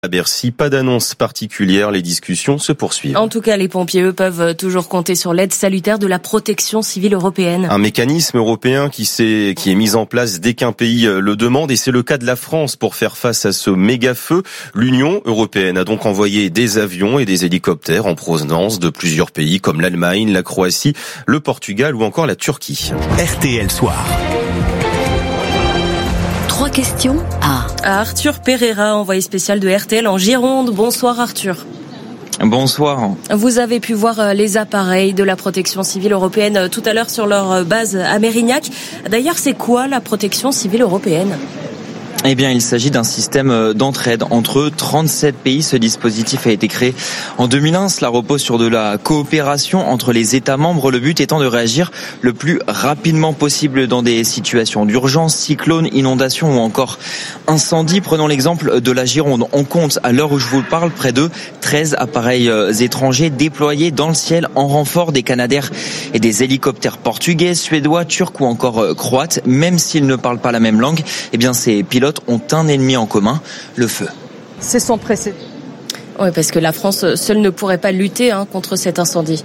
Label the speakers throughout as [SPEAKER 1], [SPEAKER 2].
[SPEAKER 1] À Bercy, pas d'annonce particulière, les discussions se poursuivent.
[SPEAKER 2] En tout cas, les pompiers, eux, peuvent toujours compter sur l'aide salutaire de la protection civile européenne.
[SPEAKER 1] Un mécanisme européen qui est mis en place dès qu'un pays le demande, et c'est le cas de la France pour faire face à ce méga-feu. L'Union européenne a donc envoyé des avions et des hélicoptères en provenance de plusieurs pays comme l'Allemagne, la Croatie, le Portugal ou encore la Turquie.
[SPEAKER 3] RTL Soir.
[SPEAKER 4] 3 questions à
[SPEAKER 2] Arthur Pereira, envoyé spécial de RTL en Gironde. Bonsoir Arthur.
[SPEAKER 5] Bonsoir.
[SPEAKER 2] Vous avez pu voir les appareils de la protection civile européenne tout à l'heure sur leur base à Mérignac. D'ailleurs, c'est quoi la protection civile européenne ?
[SPEAKER 5] Eh bien, il s'agit d'un système d'entraide entre 37 pays. Ce dispositif a été créé en 2001. Cela repose sur de la coopération entre les États membres. Le but étant de réagir le plus rapidement possible dans des situations d'urgence, cyclones, inondations ou encore incendies. Prenons l'exemple de la Gironde. On compte, à l'heure où je vous parle, près de 13 appareils étrangers déployés dans le ciel en renfort des Canadair et des hélicoptères portugais, suédois, turcs ou encore croates. Même s'ils ne parlent pas la même langue, eh bien, ces pilotes ont un ennemi en commun, le feu.
[SPEAKER 6] C'est sans précédent.
[SPEAKER 2] Oui, parce que la France seule ne pourrait pas lutter contre cet incendie.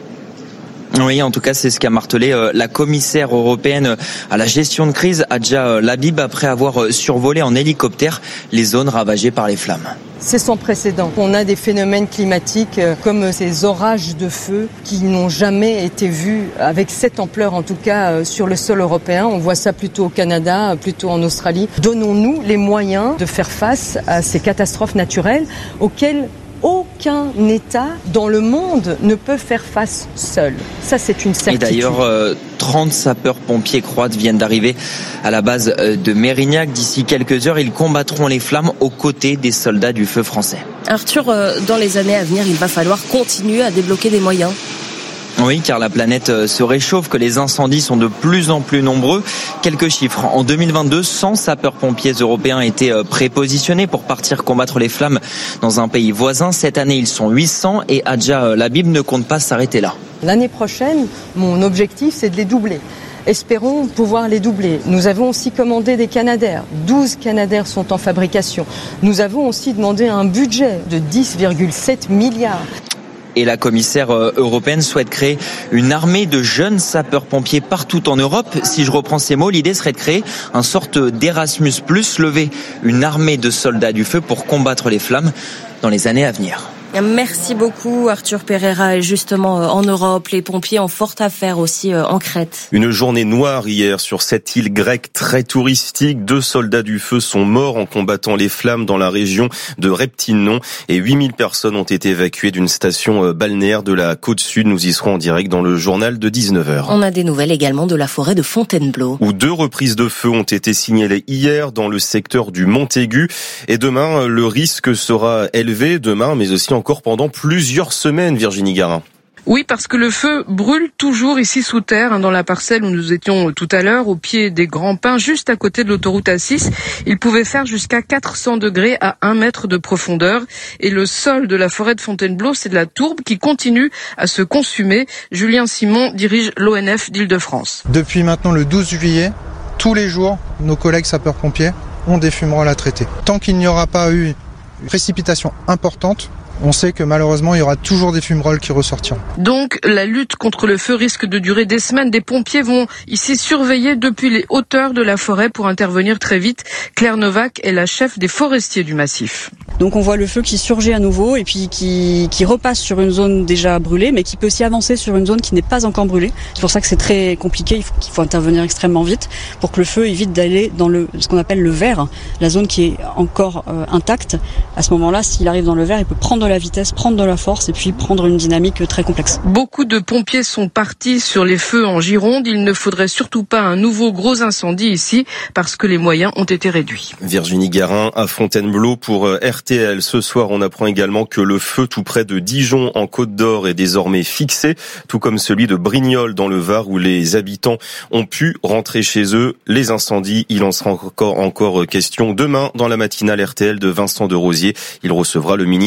[SPEAKER 5] Oui, en tout cas, c'est ce qu'a martelé la commissaire européenne à la gestion de crise, Hadja Labib, après avoir survolé en hélicoptère les zones ravagées par les flammes.
[SPEAKER 6] C'est sans précédent. On a des phénomènes climatiques comme ces orages de feu qui n'ont jamais été vus avec cette ampleur, en tout cas sur le sol européen. On voit ça plutôt au Canada, plutôt en Australie. Donnons-nous les moyens de faire face à ces catastrophes naturelles auxquelles aucun État dans le monde ne peut faire face seul. Ça, c'est une certitude.
[SPEAKER 5] Et d'ailleurs, 30 sapeurs-pompiers croates viennent d'arriver à la base de Mérignac. D'ici quelques heures, ils combattront les flammes aux côtés des soldats du feu français.
[SPEAKER 2] Arthur, dans les années à venir, il va falloir continuer à débloquer des moyens.
[SPEAKER 5] Oui, car la planète se réchauffe, que les incendies sont de plus en plus nombreux. Quelques chiffres. En 2022, 100 sapeurs-pompiers européens étaient prépositionnés pour partir combattre les flammes dans un pays voisin. Cette année, ils sont 800 et Hadja Labib ne compte pas s'arrêter là.
[SPEAKER 6] L'année prochaine, mon objectif, c'est de les doubler. Espérons pouvoir les doubler. Nous avons aussi commandé des Canadair. 12 Canadair sont en fabrication. Nous avons aussi demandé un budget de 10,7 milliards.
[SPEAKER 5] Et la commissaire européenne souhaite créer une armée de jeunes sapeurs-pompiers partout en Europe. Si je reprends ces mots, l'idée serait de créer une sorte d'Erasmus+, lever une armée de soldats du feu pour combattre les flammes dans les années à venir.
[SPEAKER 2] Merci beaucoup Arthur Pereira. Et justement, en Europe, les pompiers ont fort à faire aussi en Crète.
[SPEAKER 1] Une journée noire hier sur cette île grecque très touristique. 2 soldats du feu sont morts en combattant les flammes dans la région de Reptinon. Et 8000 personnes ont été évacuées d'une station balnéaire de la côte sud. Nous y serons en direct dans le journal de 19h.
[SPEAKER 2] On a des nouvelles également de la forêt de Fontainebleau,
[SPEAKER 1] où 2 reprises de feu ont été signalées hier dans le secteur du Montaigu. Et demain, le risque sera élevé. Demain, mais aussi encore pendant plusieurs semaines, Virginie Garin.
[SPEAKER 7] Oui, parce que le feu brûle toujours ici sous terre, dans la parcelle où nous étions tout à l'heure, au pied des Grands Pins, juste à côté de l'autoroute A6. Il pouvait faire jusqu'à 400 degrés à 1 mètre de profondeur. Et le sol de la forêt de Fontainebleau, c'est de la tourbe qui continue à se consumer. Julien Simon dirige l'ONF d'Île-de-France.
[SPEAKER 8] Depuis maintenant le 12 juillet, tous les jours, nos collègues sapeurs-pompiers ont des fumerolles à traiter. Tant qu'il n'y aura pas eu une précipitation importante, on sait que malheureusement, il y aura toujours des fumerolles qui ressortiront.
[SPEAKER 7] Donc, la lutte contre le feu risque de durer des semaines. Des pompiers vont ici surveiller depuis les hauteurs de la forêt pour intervenir très vite. Claire Novak est la chef des forestiers du massif.
[SPEAKER 9] Donc on voit le feu qui surgit à nouveau et puis qui repasse sur une zone déjà brûlée, mais qui peut aussi avancer sur une zone qui n'est pas encore brûlée. C'est pour ça que c'est très compliqué, il faut intervenir extrêmement vite pour que le feu évite d'aller dans ce qu'on appelle le vert, la zone qui est encore intacte. À ce moment-là, s'il arrive dans le vert, il peut prendre de la vitesse, prendre de la force et puis prendre une dynamique très complexe.
[SPEAKER 7] Beaucoup de pompiers sont partis sur les feux en Gironde. Il ne faudrait surtout pas un nouveau gros incendie ici parce que les moyens ont été réduits.
[SPEAKER 1] Virginie Garin à Fontainebleau pour RTL. Ce soir, on apprend également que le feu tout près de Dijon en Côte d'Or est désormais fixé, tout comme celui de Brignoles dans le Var où les habitants ont pu rentrer chez eux. Les incendies, il en sera encore question demain dans la matinale RTL de Vincent de Rosier. Il recevra le ministre de l'Intérieur.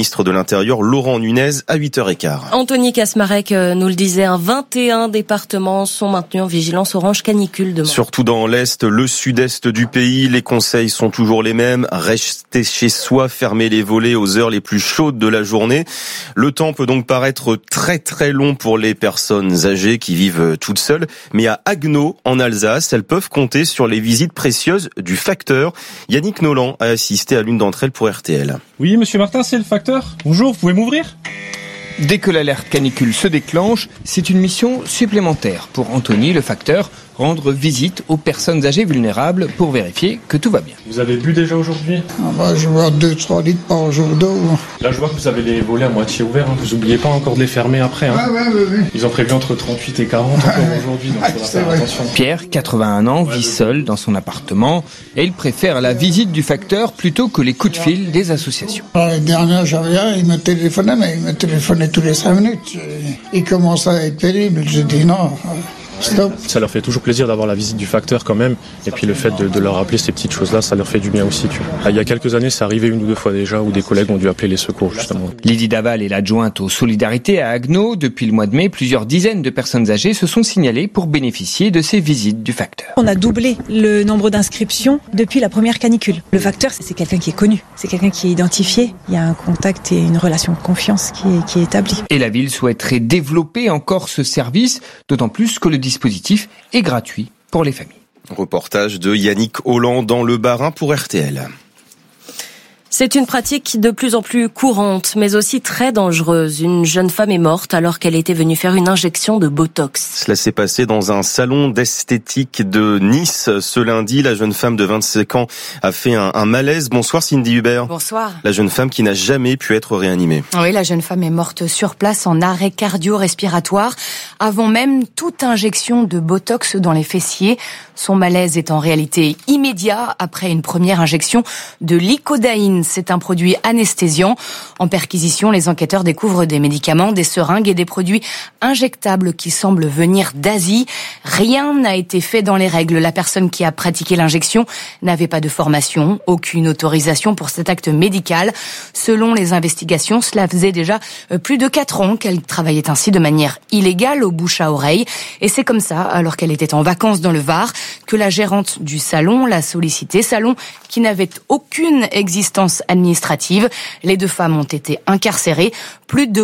[SPEAKER 1] l'Intérieur, Laurent Nunez, à 8h15.
[SPEAKER 2] Anthony Kasmarek nous le disait, 21 départements sont maintenus en vigilance orange canicule demain.
[SPEAKER 1] Surtout dans l'Est, le Sud-Est du pays, les conseils sont toujours les mêmes. Rester chez soi, fermer les volets aux heures les plus chaudes de la journée. Le temps peut donc paraître très très long pour les personnes âgées qui vivent toutes seules. Mais à Haguenau, en Alsace, elles peuvent compter sur les visites précieuses du facteur. Yannick Nolan a assisté à l'une d'entre elles pour RTL.
[SPEAKER 3] Oui, monsieur Martin, c'est le facteur. Bonjour, vous pouvez m'ouvrir ?
[SPEAKER 10] Dès que l'alerte canicule se déclenche, c'est une mission supplémentaire pour Anthony, le facteur, rendre visite aux personnes âgées vulnérables pour vérifier que tout va bien.
[SPEAKER 3] Vous avez bu déjà aujourd'hui ?
[SPEAKER 11] Je bois 2-3 litres par jour d'eau.
[SPEAKER 3] Là, je vois que vous avez les volets à moitié ouverts. Vous n'oubliez pas encore de les fermer après.
[SPEAKER 11] Oui.
[SPEAKER 3] Ils ont prévu entre 38 et 40 encore aujourd'hui, donc il faudra faire attention.
[SPEAKER 10] Pierre, 81 ans, vit seul dans son appartement et il préfère la visite du facteur plutôt que les coups de fil des associations.
[SPEAKER 11] L'année dernière, j'avais un, il me téléphonait, mais il me téléphonait tous les 5 minutes. Il commençait à être pénible. J'ai dit non. Stop.
[SPEAKER 3] Ça leur fait toujours plaisir d'avoir la visite du facteur quand même. Et puis le fait de leur rappeler ces petites choses-là, ça leur fait du bien aussi. Il y a quelques années, c'est arrivé 1 ou 2 fois déjà où des collègues ont dû appeler les secours justement.
[SPEAKER 10] Lydie Daval est l'adjointe aux solidarités à Haguenau. Depuis le mois de mai, plusieurs dizaines de personnes âgées se sont signalées pour bénéficier de ces visites du facteur.
[SPEAKER 12] On a doublé le nombre d'inscriptions depuis la première canicule. Le facteur, c'est quelqu'un qui est connu, c'est quelqu'un qui est identifié. Il y a un contact et une relation de confiance qui est établie.
[SPEAKER 10] Et la ville souhaiterait développer encore ce service, d'autant plus que le dispositif est gratuit pour les familles.
[SPEAKER 1] Reportage de Yannick Holland dans le Bas-Rhin pour RTL.
[SPEAKER 2] C'est une pratique de plus en plus courante, mais aussi très dangereuse. Une jeune femme est morte alors qu'elle était venue faire une injection de Botox.
[SPEAKER 1] Cela s'est passé dans un salon d'esthétique de Nice ce lundi. La jeune femme de 25 ans a fait un malaise. Bonsoir Cindy Hubert.
[SPEAKER 13] Bonsoir.
[SPEAKER 1] La jeune femme qui n'a jamais pu être réanimée.
[SPEAKER 13] Oui, la jeune femme est morte sur place en arrêt cardio-respiratoire avant même toute injection de Botox dans les fessiers. Son malaise est en réalité immédiat après une première injection de licodaïne. C'est un produit anesthésiant. En perquisition, les enquêteurs découvrent des médicaments, des seringues et des produits injectables qui semblent venir d'Asie. Rien n'a été fait dans les règles. La personne qui a pratiqué l'injection n'avait pas de formation, aucune autorisation pour cet acte médical. Selon les investigations, cela faisait déjà plus de 4 ans qu'elle travaillait ainsi de manière illégale au bouche à oreille. Et c'est comme ça, alors qu'elle était en vacances dans le Var, que la gérante du salon l'a sollicité. Salon qui n'avait aucune existence administrative. Les 2 femmes ont été incarcérées. Plus de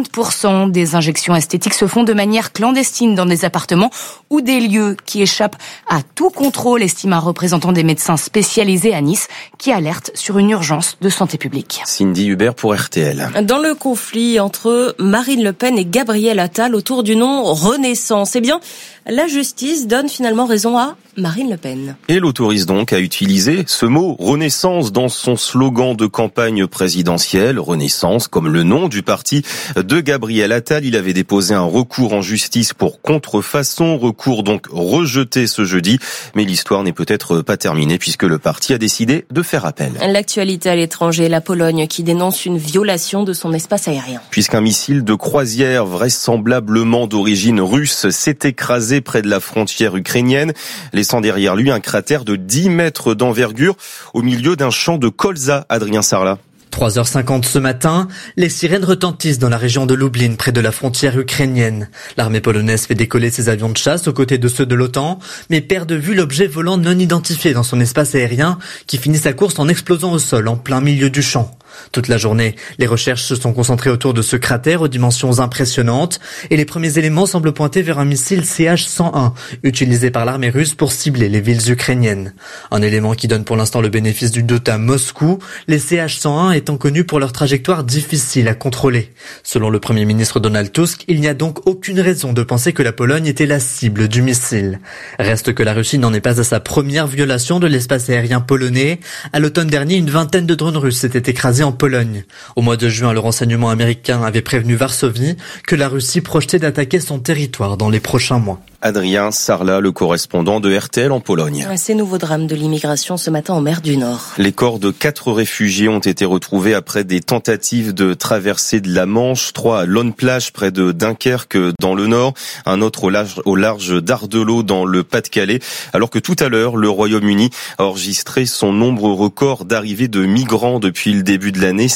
[SPEAKER 13] 40% des injections esthétiques se font de manière clandestine dans des appartements ou des lieux qui échappent à tout contrôle, estime un représentant des médecins spécialisés à Nice qui alerte sur une urgence de santé publique.
[SPEAKER 1] Cindy Hubert pour RTL.
[SPEAKER 2] Dans le conflit entre Marine Le Pen et Gabriel Attal autour du nom Renaissance, eh bien, la justice donne finalement raison à Marine Le Pen.
[SPEAKER 1] Et l'autorise donc à utiliser ce mot Renaissance dans son slogan de campagne présidentielle. Renaissance, comme le nom du parti de Gabriel Attal. Il avait déposé un recours en justice pour contrefaçon. Recours donc rejeté ce jeudi. Mais l'histoire n'est peut-être pas terminée puisque le parti a décidé de faire appel.
[SPEAKER 2] L'actualité à l'étranger, la Pologne qui dénonce une violation de son espace aérien.
[SPEAKER 1] Puisqu'un missile de croisière vraisemblablement d'origine russe s'est écrasé près de la frontière ukrainienne, laissant derrière lui un cratère de 10 mètres d'envergure au milieu d'un champ de colza. Adrien Sarlat.
[SPEAKER 14] 3h50 ce matin, les sirènes retentissent dans la région de Lublin, près de la frontière ukrainienne. L'armée polonaise fait décoller ses avions de chasse aux côtés de ceux de l'OTAN, mais perd de vue l'objet volant non identifié dans son espace aérien, qui finit sa course en explosant au sol en plein milieu du champ. Toute la journée, les recherches se sont concentrées autour de ce cratère aux dimensions impressionnantes et les premiers éléments semblent pointer vers un missile CH-101 utilisé par l'armée russe pour cibler les villes ukrainiennes. Un élément qui donne pour l'instant le bénéfice du doute à Moscou, les CH-101 étant connus pour leur trajectoire difficile à contrôler. Selon le Premier ministre Donald Tusk, il n'y a donc aucune raison de penser que la Pologne était la cible du missile. Reste que la Russie n'en est pas à sa première violation de l'espace aérien polonais. À l'automne dernier, une vingtaine de drones russes s'étaient écrasés en Pologne. Au mois de juin, le renseignement américain avait prévenu Varsovie que la Russie projetait d'attaquer son territoire dans les prochains mois.
[SPEAKER 1] Adrien Sarla, le correspondant de RTL en Pologne.
[SPEAKER 2] Ces nouveaux drames de l'immigration ce matin en mer du Nord.
[SPEAKER 1] Les corps de 4 réfugiés ont été retrouvés après des tentatives de traversée de la Manche. 3 à Lonne-Plage près de Dunkerque dans le Nord, un autre au large d'Ardelot dans le Pas-de-Calais. Alors que tout à l'heure, le Royaume-Uni a enregistré son nombre record d'arrivées de migrants depuis le début de l'année.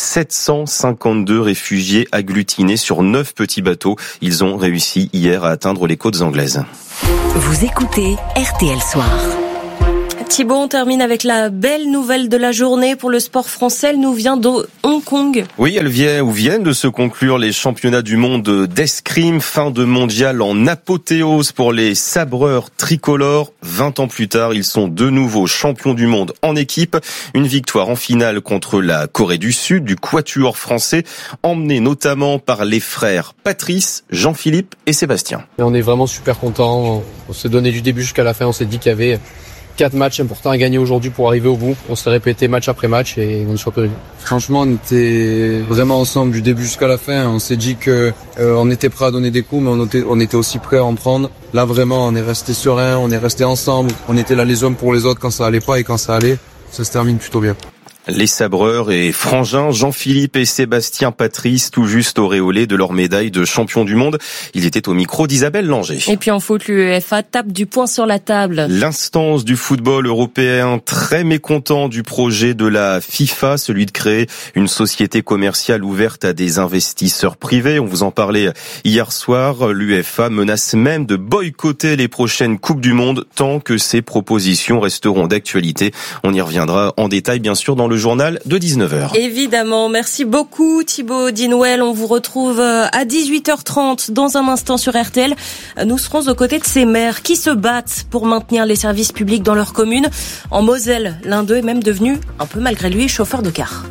[SPEAKER 1] 752 réfugiés agglutinés sur 9 petits bateaux. Ils ont réussi hier à atteindre les côtes anglaises.
[SPEAKER 4] Vous écoutez RTL Soir.
[SPEAKER 2] Thibaut, on termine avec la belle nouvelle de la journée pour le sport français. Elle nous vient de Hong Kong.
[SPEAKER 1] Oui, viennent de se conclure les championnats du monde d'escrime. Fin de mondial en apothéose pour les sabreurs tricolores. 20 ans plus tard, ils sont de nouveau champions du monde en équipe. Une victoire en finale contre la Corée du Sud, du quatuor français, emmené notamment par les frères Patrice, Jean-Philippe et Sébastien.
[SPEAKER 15] Et on est vraiment super contents. On s'est donné du début jusqu'à la fin. On s'est dit qu'il y avait 4 matchs importants à gagner aujourd'hui pour arriver au bout. On s'est répété match après match et on est surpris.
[SPEAKER 16] Franchement, on était vraiment ensemble du début jusqu'à la fin. On s'est dit que on était prêt à donner des coups, mais on était aussi prêt à en prendre. Là, vraiment, on est resté serein, on est resté ensemble. On était là les uns pour les autres quand ça allait pas et quand ça allait, ça se termine plutôt bien.
[SPEAKER 1] Les sabreurs et frangins Jean-Philippe et Sébastien Patrice, tout juste auréolés de leur médaille de champion du monde. Ils étaient au micro d'Isabelle Langer.
[SPEAKER 2] Et puis en foot, l'UEFA tape du poing sur la table.
[SPEAKER 1] L'instance du football européen très mécontent du projet de la FIFA, celui de créer une société commerciale ouverte à des investisseurs privés. On vous en parlait hier soir. L'UEFA menace même de boycotter les prochaines Coupes du Monde tant que ces propositions resteront d'actualité. On y reviendra en détail, bien sûr, dans le journal de 19h.
[SPEAKER 2] Évidemment, merci beaucoup Thibaut Dinouel. On vous retrouve à 18h30 dans un instant sur RTL. Nous serons aux côtés de ces maires qui se battent pour maintenir les services publics dans leur commune. En Moselle, l'un d'eux est même devenu, un peu malgré lui, chauffeur de car.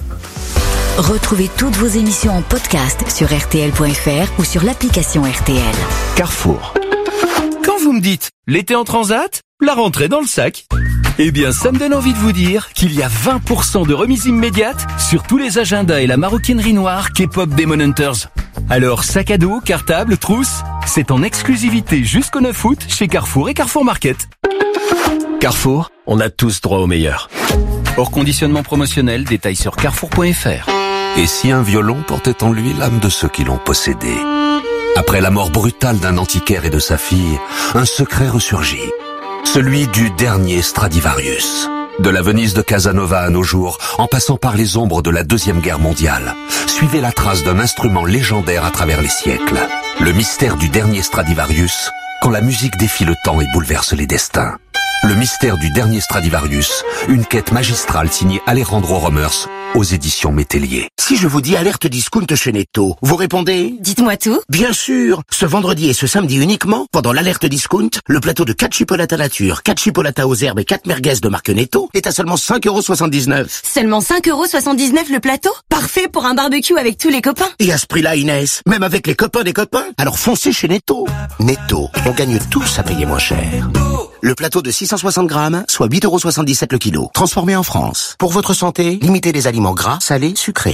[SPEAKER 4] Retrouvez toutes vos émissions en podcast sur RTL.fr ou sur l'application RTL.
[SPEAKER 17] Carrefour. Quand vous me dites l'été en transat, la rentrée dans le sac, eh bien ça me donne envie de vous dire qu'il y a 20% de remise immédiate sur tous les agendas et la maroquinerie noire K-pop Demon Hunters. Alors sac à dos, cartable, trousse, c'est en exclusivité jusqu'au 9 août chez Carrefour et Carrefour Market. Carrefour, on a tous droit au meilleur. Hors conditionnement promotionnel, détail sur carrefour.fr.
[SPEAKER 18] Et si un violon portait en lui l'âme de ceux qui l'ont possédé? Après la mort brutale d'un antiquaire et de sa fille, un secret ressurgit. Celui du dernier Stradivarius. De la Venise de Casanova à nos jours, en passant par les ombres de la Deuxième Guerre mondiale, suivez la trace d'un instrument légendaire à travers les siècles. Le mystère du dernier Stradivarius, quand la musique défie le temps et bouleverse les destins. Le mystère du dernier Stradivarius, une quête magistrale signée Alejandro Romers aux éditions Métellier.
[SPEAKER 19] Si je vous dis alerte discount chez Netto, vous répondez?
[SPEAKER 4] Dites-moi tout.
[SPEAKER 19] Bien sûr. Ce vendredi et ce samedi uniquement, pendant l'alerte discount, le plateau de 4 chipolatas nature, 4 chipolatas aux herbes et 4 merguez de marque Netto est à seulement 5,79 €.
[SPEAKER 4] Seulement 5,79 € le plateau? Parfait pour un barbecue avec tous les copains.
[SPEAKER 19] Et à ce prix-là, Inès, même avec les copains des copains, alors foncez chez Netto. Netto, on gagne tous à payer moins cher. Le plateau de 660 grammes, soit 8,77 € le kilo. Transformé en France. Pour votre santé, limitez les aliments gras, salés, sucrés.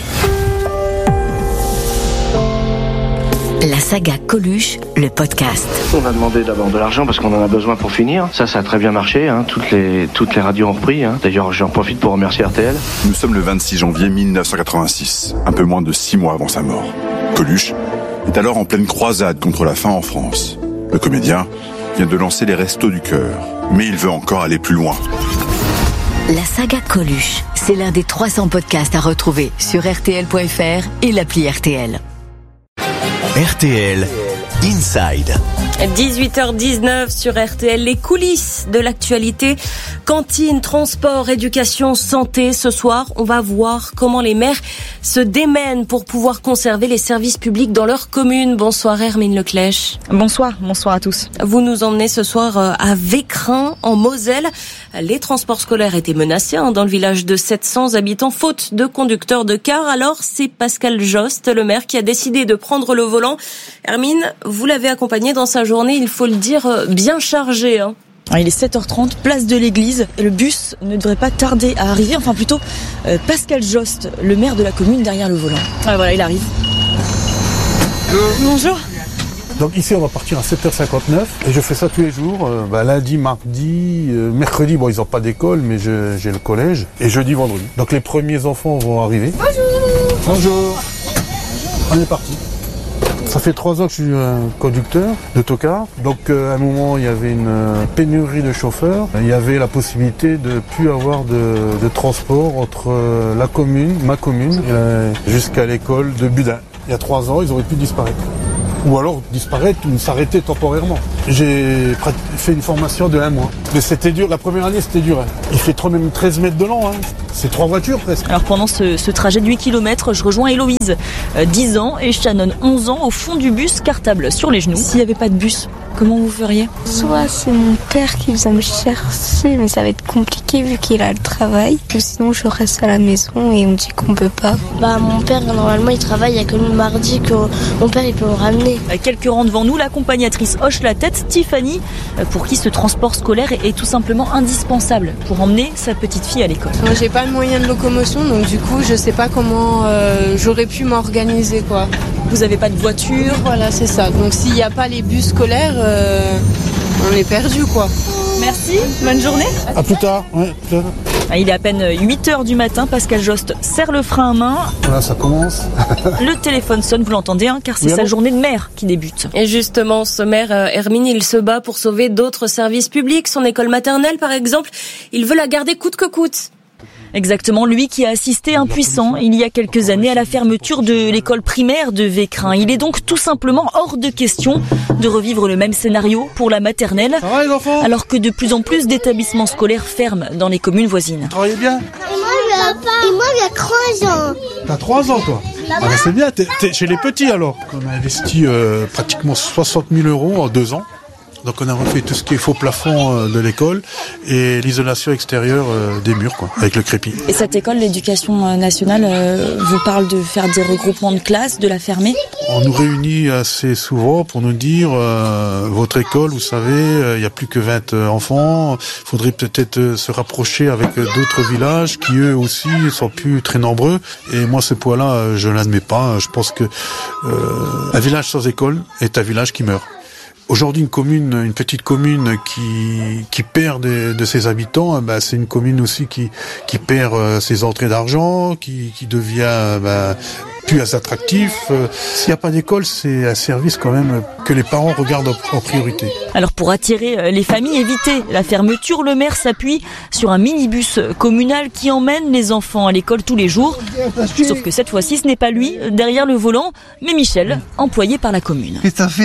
[SPEAKER 4] La saga Coluche, le podcast.
[SPEAKER 20] On a demandé d'abord de l'argent parce qu'on en a besoin pour finir. Ça a très bien marché. Toutes les radios ont repris. D'ailleurs, j'en profite pour remercier RTL.
[SPEAKER 21] Nous sommes le 26 janvier 1986, un peu moins de 6 mois avant sa mort. Coluche est alors en pleine croisade contre la faim en France. Le comédien vient de lancer les Restos du Cœur, mais il veut encore aller plus loin.
[SPEAKER 4] La saga Coluche, c'est l'un des 300 podcasts à retrouver sur RTL.fr et l'appli RTL.
[SPEAKER 17] RTL Inside.
[SPEAKER 2] 18h19 sur RTL, les coulisses de l'actualité. Cantine, transport, éducation, santé. Ce soir, on va voir comment les maires se démènent pour pouvoir conserver les services publics dans leur commune. Bonsoir Hermine Leclèche.
[SPEAKER 22] Bonsoir à tous.
[SPEAKER 2] Vous nous emmenez ce soir à Vécrin, en Moselle. Les transports scolaires étaient menacés dans le village de 700 habitants, faute de conducteurs de car. Alors, c'est Pascal Jost, le maire, qui a décidé de prendre le volant. Hermine, vous l'avez accompagné dans sa journée, il faut le dire, bien chargée.
[SPEAKER 22] Il est 7h30, place de l'église. Le bus ne devrait pas tarder à arriver. Enfin plutôt, Pascal Jost, le maire de la commune, derrière le volant. Ah, voilà, il arrive. Bonjour.
[SPEAKER 5] Donc ici, on va partir à 7h59 et je fais ça tous les jours. Lundi, mardi, mercredi, bon, ils n'ont pas d'école, mais j'ai le collège. Et jeudi, vendredi. Donc les premiers enfants vont arriver. Bonjour. Bonjour. On est parti. Ça fait 3 ans que je suis conducteur d'autocar. Donc à un moment, il y avait une pénurie de chauffeurs. Il y avait la possibilité de plus avoir de transport entre la commune, ma commune, jusqu'à l'école de Budin. Il y a 3 ans, ils auraient pu disparaître. Ou alors disparaître ou s'arrêter temporairement. J'ai fait une formation de 1 mois. Mais c'était dur, la première année c'était dur. Il fait 13 mètres de long, c'est 3 voitures presque.
[SPEAKER 22] Alors pendant ce trajet de 8 km, je rejoins Héloïse, 10 ans, et Shannon, 11 ans, au fond du bus, cartable sur les genoux. S'il n'y avait pas de bus, comment vous feriez ?
[SPEAKER 6] Soit c'est mon père qui vient me chercher, mais ça va être compliqué vu qu'il a le travail. Ou sinon je reste à la maison et on me dit qu'on peut pas.
[SPEAKER 23] Mon père, normalement, il travaille, il n'y a que le mardi que mon père il peut me ramener.
[SPEAKER 22] Quelques rangs devant nous, l'accompagnatrice hoche la tête, Tiffany, pour qui ce transport scolaire est tout simplement indispensable pour emmener sa petite fille à l'école.
[SPEAKER 24] Moi, j'ai pas de moyen de locomotion, donc du coup, je sais pas comment j'aurais pu m'organiser, quoi.
[SPEAKER 22] Vous avez pas de voiture ?
[SPEAKER 24] Voilà, c'est ça. Donc s'il n'y a pas les bus scolaires, on est perdu, quoi.
[SPEAKER 22] Merci, bonne journée.
[SPEAKER 5] À plus tard. Ouais, plus tard.
[SPEAKER 22] Il est à peine 8h du matin, Pascal Jost serre le frein à main.
[SPEAKER 5] Voilà, ça commence.
[SPEAKER 22] Le téléphone sonne, vous l'entendez, car c'est sa journée de mère qui débute.
[SPEAKER 2] Et justement, ce maire, Hermine, il se bat pour sauver d'autres services publics. Son école maternelle, par exemple, il veut la garder coûte que coûte.
[SPEAKER 22] Exactement, lui qui a assisté impuissant il y a quelques années à la fermeture de l'école primaire de Vécrin. Il est donc tout simplement hors de question de revivre le même scénario pour la maternelle, alors que de plus en plus d'établissements scolaires ferment dans les communes voisines.
[SPEAKER 5] Vous travaillez bien ?
[SPEAKER 23] Et moi, j'ai 3 ans.
[SPEAKER 5] T'as 3 ans, toi ? C'est bien, t'es chez les petits alors. On a investi pratiquement 60 000 € en 2 ans. Donc on a refait tout ce qui est faux plafond de l'école et l'isolation extérieure des murs, avec le crépi.
[SPEAKER 22] Et cette école, l'éducation nationale, vous parle de faire des regroupements de classes, de la fermer ?
[SPEAKER 5] On nous réunit assez souvent pour nous dire votre école, vous savez, il n'y a plus que 20 enfants, il faudrait peut-être se rapprocher avec d'autres villages qui eux aussi sont plus très nombreux. Et moi ce point-là, je l'admets pas. Je pense que un village sans école est un village qui meurt. Aujourd'hui, une petite commune qui perd de ses habitants, c'est une commune aussi qui perd ses entrées d'argent, qui devient plus attractif. S'il n'y a pas d'école, c'est un service quand même que les parents regardent en priorité.
[SPEAKER 22] Alors pour attirer les familles, éviter la fermeture, le maire s'appuie sur un minibus communal qui emmène les enfants à l'école tous les jours. Sauf que cette fois-ci, ce n'est pas lui derrière le volant, mais Michel, employé par la commune.
[SPEAKER 11] Qu'est-ce que ça fait ?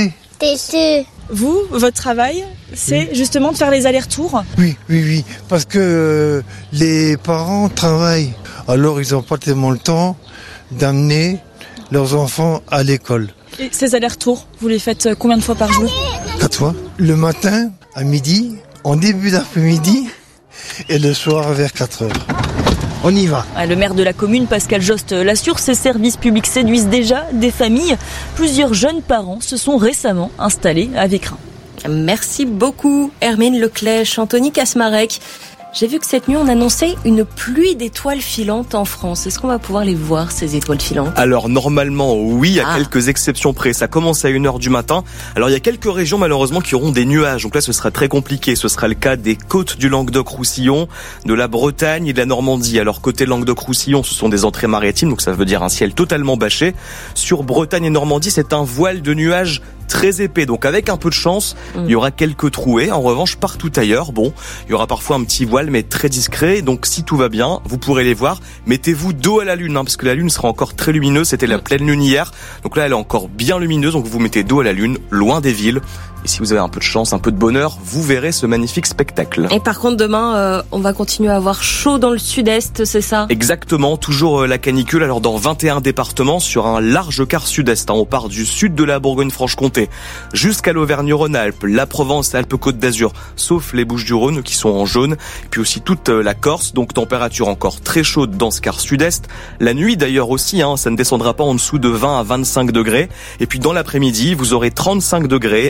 [SPEAKER 22] Vous, votre travail, c'est justement de faire les allers-retours ?
[SPEAKER 11] Oui, parce que les parents travaillent, alors ils n'ont pas tellement le temps d'amener leurs enfants à l'école.
[SPEAKER 22] Et ces allers-retours, vous les faites combien de fois par jour ?
[SPEAKER 11] 4 fois. Le matin, à midi, en début d'après-midi, et le soir vers 4 heures. On y va.
[SPEAKER 22] Le maire de la commune, Pascal Jost, l'assure, ces services publics séduisent déjà des familles. Plusieurs jeunes parents se sont récemment installés à Vécrin.
[SPEAKER 2] Merci beaucoup, Hermine Leclèche, Anthony Kasmarek. J'ai vu que cette nuit, on annonçait une pluie d'étoiles filantes en France. Est-ce qu'on va pouvoir les voir, ces étoiles filantes ?
[SPEAKER 25] Alors, normalement, oui, à quelques exceptions près. Ça commence à 1h du matin. Alors, il y a quelques régions, malheureusement, qui auront des nuages. Donc là, ce sera très compliqué. Ce sera le cas des côtes du Languedoc-Roussillon, de la Bretagne et de la Normandie. Alors, côté Languedoc-Roussillon, ce sont des entrées maritimes. Donc, ça veut dire un ciel totalement bâché. Sur Bretagne et Normandie, c'est un voile de nuages très épais, donc avec un peu de chance, il y aura quelques trouées. En revanche, partout ailleurs, il y aura parfois un petit voile, mais très discret. Donc, si tout va bien, vous pourrez les voir. Mettez-vous dos à la lune, parce que la lune sera encore très lumineuse. C'était la pleine lune hier. Donc là, elle est encore bien lumineuse. Donc, vous mettez dos à la lune, loin des villes. Et si vous avez un peu de chance, un peu de bonheur, vous verrez ce magnifique spectacle.
[SPEAKER 2] Et par contre, demain, on va continuer à avoir chaud dans le sud-est, c'est ça ?
[SPEAKER 25] Exactement, toujours la canicule. Alors dans 21 départements, sur un large quart sud-est. On part du sud de la Bourgogne-Franche-Comté jusqu'à l'Auvergne-Rhône-Alpes, la Provence, Alpes-Côte d'Azur, sauf les Bouches-du-Rhône qui sont en jaune. Et puis aussi toute la Corse, donc température encore très chaude dans ce quart sud-est. La nuit d'ailleurs aussi, ça ne descendra pas en dessous de 20 à 25 degrés. Et puis dans l'après-midi, vous aurez 35 degrés à Grenoble,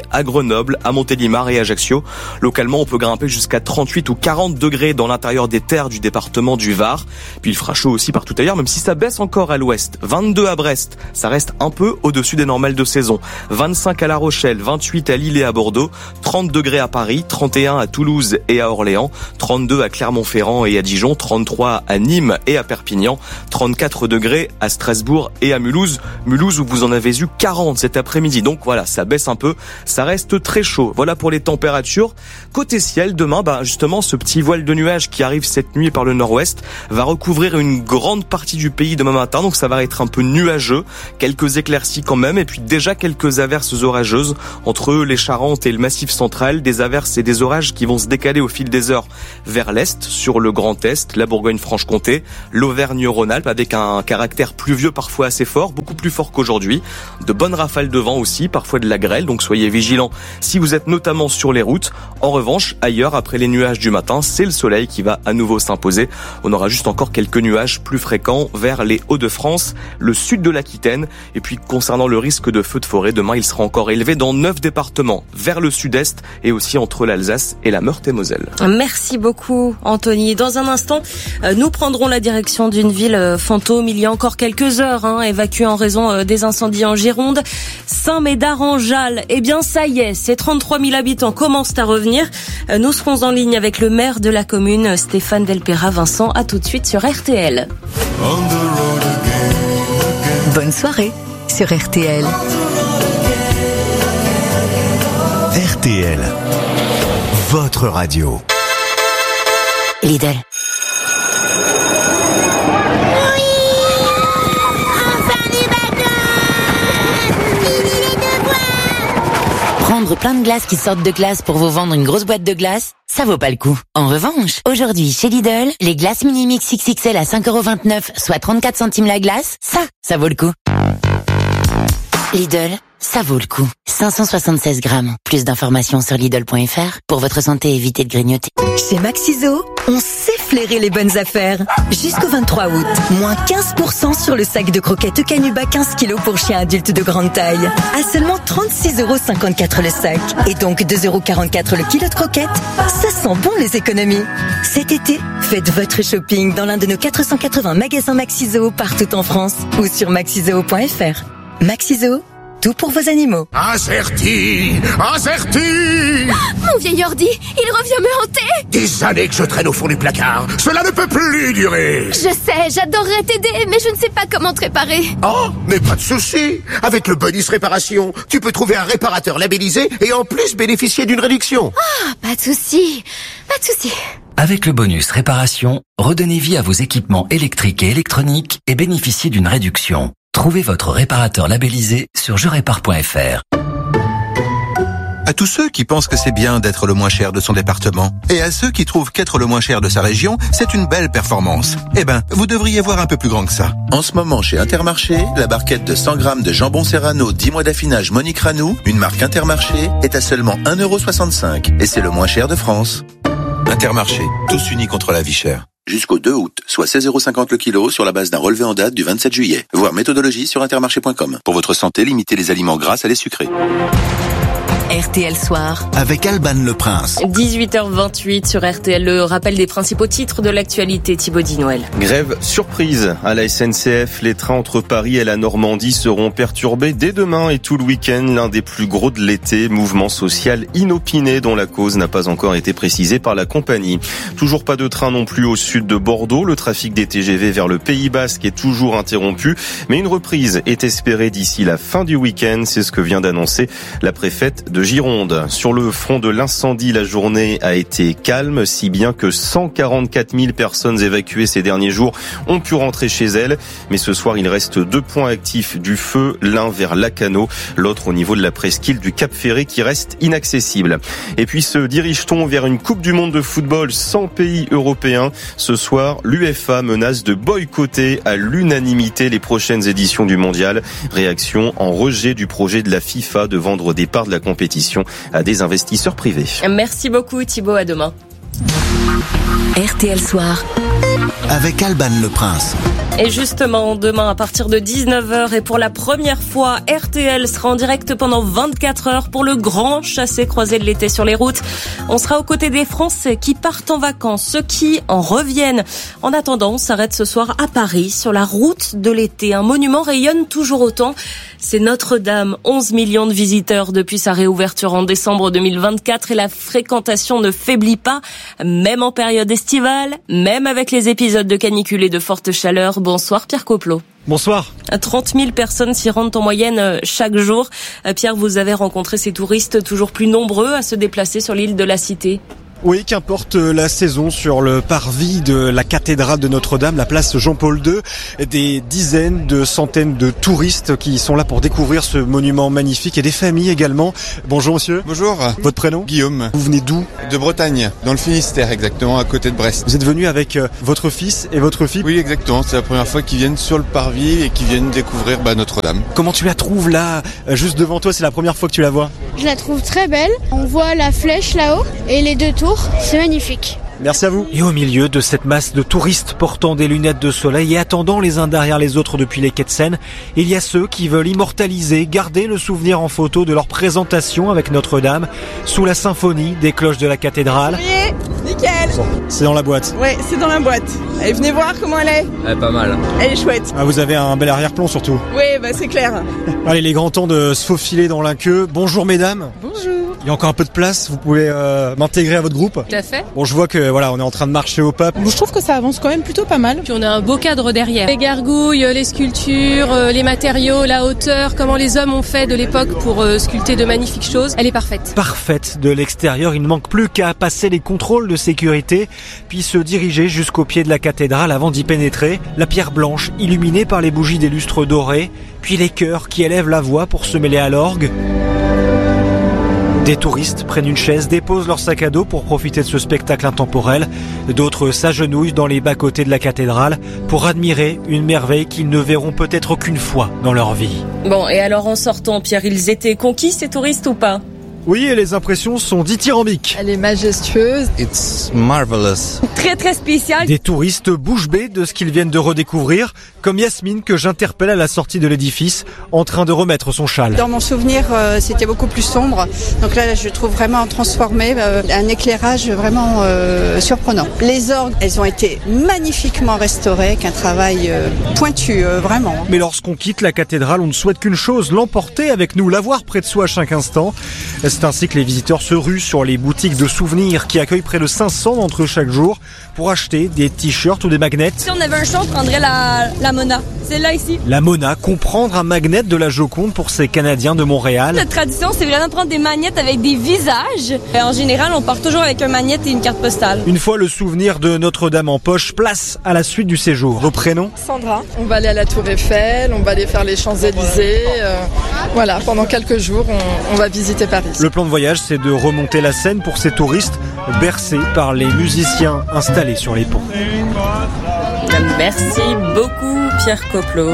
[SPEAKER 25] Grenoble, à Montélimar et Ajaccio. Localement, on peut grimper jusqu'à 38 ou 40 degrés dans l'intérieur des terres du département du Var. Puis il fera chaud aussi partout ailleurs, même si ça baisse encore à l'ouest. 22 à Brest, ça reste un peu au-dessus des normales de saison. 25 à La Rochelle, 28 à Lille et à Bordeaux, 30 degrés à Paris, 31 à Toulouse et à Orléans, 32 à Clermont-Ferrand et à Dijon, 33 à Nîmes et à Perpignan, 34 degrés à Strasbourg et à Mulhouse. Mulhouse où vous en avez eu 40 cet après-midi. Donc voilà, ça baisse un peu, ça reste très chaud. Voilà pour les températures. Côté ciel, demain, justement, ce petit voile de nuages qui arrive cette nuit par le nord-ouest va recouvrir une grande partie du pays demain matin. Donc ça va être un peu nuageux, quelques éclaircies quand même, et puis déjà quelques averses orageuses entre les Charentes et le Massif central. Des averses et des orages qui vont se décaler au fil des heures vers l'est, sur le Grand Est, la Bourgogne-Franche-Comté, l'Auvergne-Rhône-Alpes, avec un caractère pluvieux parfois assez fort, beaucoup plus fort qu'aujourd'hui. De bonnes rafales de vent aussi, parfois de la grêle, donc soyez vigilants si vous êtes notamment sur les routes. En revanche, ailleurs, après les nuages du matin, c'est le soleil qui va à nouveau s'imposer. On aura juste encore quelques nuages plus fréquents vers les Hauts-de-France, le sud de l'Aquitaine. Et puis concernant le risque de feux de forêt, demain il sera encore élevé dans 9 départements, vers le sud-est et aussi entre l'Alsace et la Meurthe-et-Moselle.
[SPEAKER 2] Merci beaucoup Anthony. Dans un instant, nous prendrons la direction d'une ville fantôme il y a encore quelques heures, évacuée en raison des incendies en Gironde. Saint-Médard-en-Jalles, eh bien ça y est, ces 33 000 habitants commencent à revenir. Nous serons en ligne avec le maire de la commune, Stéphane Delpera. Vincent, à tout de suite sur RTL.
[SPEAKER 4] Bonne soirée sur RTL.
[SPEAKER 3] RTL, votre radio.
[SPEAKER 4] Lidl.
[SPEAKER 7] Prendre plein de glaces qui sortent de glace pour vous vendre une grosse boîte de glace, ça vaut pas le coup. En revanche, aujourd'hui, chez Lidl, les glaces mini-mix XXL à 5,29€, soit 34 centimes la glace, ça vaut le coup. Lidl, ça vaut le coup. 576 grammes. Plus d'informations sur Lidl.fr. Pour votre santé, évitez de grignoter.
[SPEAKER 8] Chez Maxiso, on sait flairer les bonnes affaires. Jusqu'au 23 août, moins 15% sur le sac de croquettes Canuba 15 kg pour chiens adultes de grande taille. À seulement 36,54€ le sac. Et donc 2,44€ le kilo de croquettes. Ça sent bon les économies. Cet été, faites votre shopping dans l'un de nos 480 magasins Maxiso partout en France ou sur maxiso.fr. Maxiso, tout pour vos animaux.
[SPEAKER 9] Incerti.
[SPEAKER 12] Mon vieil ordi, il revient me hanter.
[SPEAKER 9] Des années que je traîne au fond du placard. Cela ne peut plus durer.
[SPEAKER 12] Je sais, j'adorerais t'aider, mais je ne sais pas comment te réparer.
[SPEAKER 9] Oh, mais pas de souci. Avec le bonus réparation, tu peux trouver un réparateur labellisé et en plus bénéficier d'une réduction.
[SPEAKER 12] Ah, pas de souci.
[SPEAKER 26] Avec le bonus réparation, redonnez vie à vos équipements électriques et électroniques et bénéficiez d'une réduction. Trouvez votre réparateur labellisé sur jerépare.fr.
[SPEAKER 27] À tous ceux qui pensent que c'est bien d'être le moins cher de son département, et à ceux qui trouvent qu'être le moins cher de sa région, c'est une belle performance. Eh ben, vous devriez voir un peu plus grand que ça. En ce moment, chez Intermarché, la barquette de 100 grammes de jambon Serrano 10 mois d'affinage Monique Ranou, une marque Intermarché, est à seulement 1,65€. Et c'est le moins cher de France. Intermarché, tous unis contre la vie chère. Jusqu'au 2 août, soit 16,50€ le kilo sur la base d'un relevé en date du 27 juillet. Voir méthodologie sur intermarché.com. Pour votre santé, limitez les aliments gras à les sucrés.
[SPEAKER 4] RTL Soir.
[SPEAKER 3] Avec Alban Le Prince.
[SPEAKER 2] 18h28 sur RTL, le rappel des principaux titres de l'actualité, Thibaut Noël.
[SPEAKER 1] Grève surprise à la SNCF. Les trains entre Paris et la Normandie seront perturbés dès demain et tout le week-end. L'un des plus gros de l'été. Mouvement social inopiné dont la cause n'a pas encore été précisée par la compagnie. Toujours pas de train non plus au sud de Bordeaux. Le trafic des TGV vers le Pays Basque est toujours interrompu. Mais une reprise est espérée d'ici la fin du week-end. C'est ce que vient d'annoncer la préfète de Gironde. Sur le front de l'incendie, la journée a été calme, si bien que 144 000 personnes évacuées ces derniers jours ont pu rentrer chez elles. Mais ce soir, il reste 2 points actifs du feu, l'un vers Lacanau, l'autre au niveau de la presqu'île du Cap Ferré qui reste inaccessible. Et puis se dirige-t-on vers une Coupe du Monde de football sans pays européens? Ce soir, l'UEFA menace de boycotter à l'unanimité les prochaines éditions du mondial. Réaction en rejet du projet de la FIFA de vendre des parts de la compétition à des investisseurs privés.
[SPEAKER 2] Merci beaucoup Thibaut, à demain.
[SPEAKER 4] RTL Soir.
[SPEAKER 3] avec Alban Le Prince.
[SPEAKER 2] Et justement, demain à partir de 19h et pour la première fois, RTL sera en direct pendant 24 heures pour le grand chassé-croisé de l'été sur les routes. On sera aux côtés des Français qui partent en vacances, ceux qui en reviennent. En attendant, on s'arrête ce soir à Paris, sur la route de l'été. Un monument rayonne toujours autant. C'est Notre-Dame, 11 millions de visiteurs depuis sa réouverture en décembre 2024 et la fréquentation ne faiblit pas, même en période estivale, même avec les épisodes de canicule et de forte chaleur. Bonsoir Pierre Coplot.
[SPEAKER 10] Bonsoir.
[SPEAKER 2] 30 000 personnes s'y rendent en moyenne chaque jour. Pierre, vous avez rencontré ces touristes toujours plus nombreux à se déplacer sur l'île de la Cité.
[SPEAKER 10] Oui, qu'importe la saison, sur le parvis de la cathédrale de Notre-Dame, la place Jean-Paul II, des dizaines de centaines de touristes qui sont là pour découvrir ce monument magnifique et des familles également. Bonjour monsieur.
[SPEAKER 13] Bonjour.
[SPEAKER 10] Votre prénom ?
[SPEAKER 13] Guillaume.
[SPEAKER 10] Vous venez d'où ?
[SPEAKER 13] De Bretagne, dans le Finistère exactement, à côté de Brest.
[SPEAKER 10] Vous êtes venu avec votre fils et votre fille ?
[SPEAKER 13] Oui, exactement. C'est la première fois qu'ils viennent sur le parvis et qu'ils viennent découvrir Notre-Dame.
[SPEAKER 10] Comment tu la trouves là, juste devant toi ? C'est la première fois que tu la vois ?
[SPEAKER 14] Je la trouve très belle. On voit la flèche là-haut et les deux tours. C'est magnifique.
[SPEAKER 10] Merci à vous. Et au milieu de cette masse de touristes portant des lunettes de soleil et attendant les uns derrière les autres depuis les quais de Seine, il y a ceux qui veulent immortaliser, garder le souvenir en photo de leur présentation avec Notre-Dame sous la symphonie des cloches de la cathédrale.
[SPEAKER 15] Oui, nickel.
[SPEAKER 10] C'est dans la boîte.
[SPEAKER 15] Ouais, c'est dans la boîte. Allez, venez voir comment elle est.
[SPEAKER 10] Elle est pas mal.
[SPEAKER 15] Elle est chouette.
[SPEAKER 10] Ah, vous avez un bel arrière-plan surtout.
[SPEAKER 15] Oui, c'est clair.
[SPEAKER 10] Allez, les grands temps de se faufiler dans l'inqueux. Bonjour mesdames.
[SPEAKER 15] Bonjour.
[SPEAKER 10] Il y a encore un peu de place, vous pouvez m'intégrer à votre groupe.
[SPEAKER 15] Tout à fait.
[SPEAKER 10] Bon, je vois que voilà, on est en train de marcher au pas.
[SPEAKER 15] Bon, je trouve que ça avance quand même plutôt pas mal.
[SPEAKER 16] Puis on a un beau cadre derrière. Les gargouilles, les sculptures, les matériaux, la hauteur, comment les hommes ont fait de l'époque pour sculpter de magnifiques choses. Elle est parfaite.
[SPEAKER 10] Parfaite de l'extérieur, il ne manque plus qu'à passer les contrôles de sécurité, puis se diriger jusqu'au pied de la cathédrale avant d'y pénétrer. La pierre blanche, illuminée par les bougies des lustres dorés, puis les chœurs qui élèvent la voix pour se mêler à l'orgue. Des touristes prennent une chaise, déposent leur sac à dos pour profiter de ce spectacle intemporel. D'autres s'agenouillent dans les bas-côtés de la cathédrale pour admirer une merveille qu'ils ne verront peut-être aucune fois dans leur vie.
[SPEAKER 2] Bon, et alors en sortant, Pierre, ils étaient conquis ces touristes ou pas ?
[SPEAKER 10] Oui, et les impressions sont dithyrambiques.
[SPEAKER 15] Elle est majestueuse.
[SPEAKER 13] It's marvelous.
[SPEAKER 15] Très très spécial.
[SPEAKER 10] Des touristes bouche bée de ce qu'ils viennent de redécouvrir, comme Yasmine que j'interpelle à la sortie de l'édifice, en train de remettre son châle.
[SPEAKER 15] Dans mon souvenir, c'était beaucoup plus sombre. Donc là, je trouve vraiment transformé, un éclairage vraiment surprenant. Les orgues, elles ont été magnifiquement restaurées, avec un travail pointu, vraiment.
[SPEAKER 10] Mais lorsqu'on quitte la cathédrale, on ne souhaite qu'une chose, l'emporter avec nous, l'avoir près de soi à chaque instant. C'est ainsi que les visiteurs se ruent sur les boutiques de souvenirs qui accueillent près de 500 d'entre eux chaque jour pour acheter des t-shirts ou des magnets.
[SPEAKER 15] Si on avait un choix, on prendrait la Mona. C'est là ici.
[SPEAKER 10] La Mona, comprendre un magnet de la Joconde pour ces Canadiens de Montréal.
[SPEAKER 15] Notre tradition, c'est vraiment de prendre des magnettes avec des visages. Et en général, on part toujours avec un magnet et une carte postale.
[SPEAKER 10] Une fois le souvenir de Notre-Dame en poche, place à la suite du séjour. Vos prénoms ?
[SPEAKER 15] Sandra. On va aller à la Tour Eiffel, on va aller faire les Champs-Élysées. Voilà, pendant quelques jours, on va visiter Paris.
[SPEAKER 10] Le plan de voyage, c'est de remonter la Seine pour ces touristes bercés par les musiciens installés sur les ponts.
[SPEAKER 2] Merci beaucoup Pierre Coplot.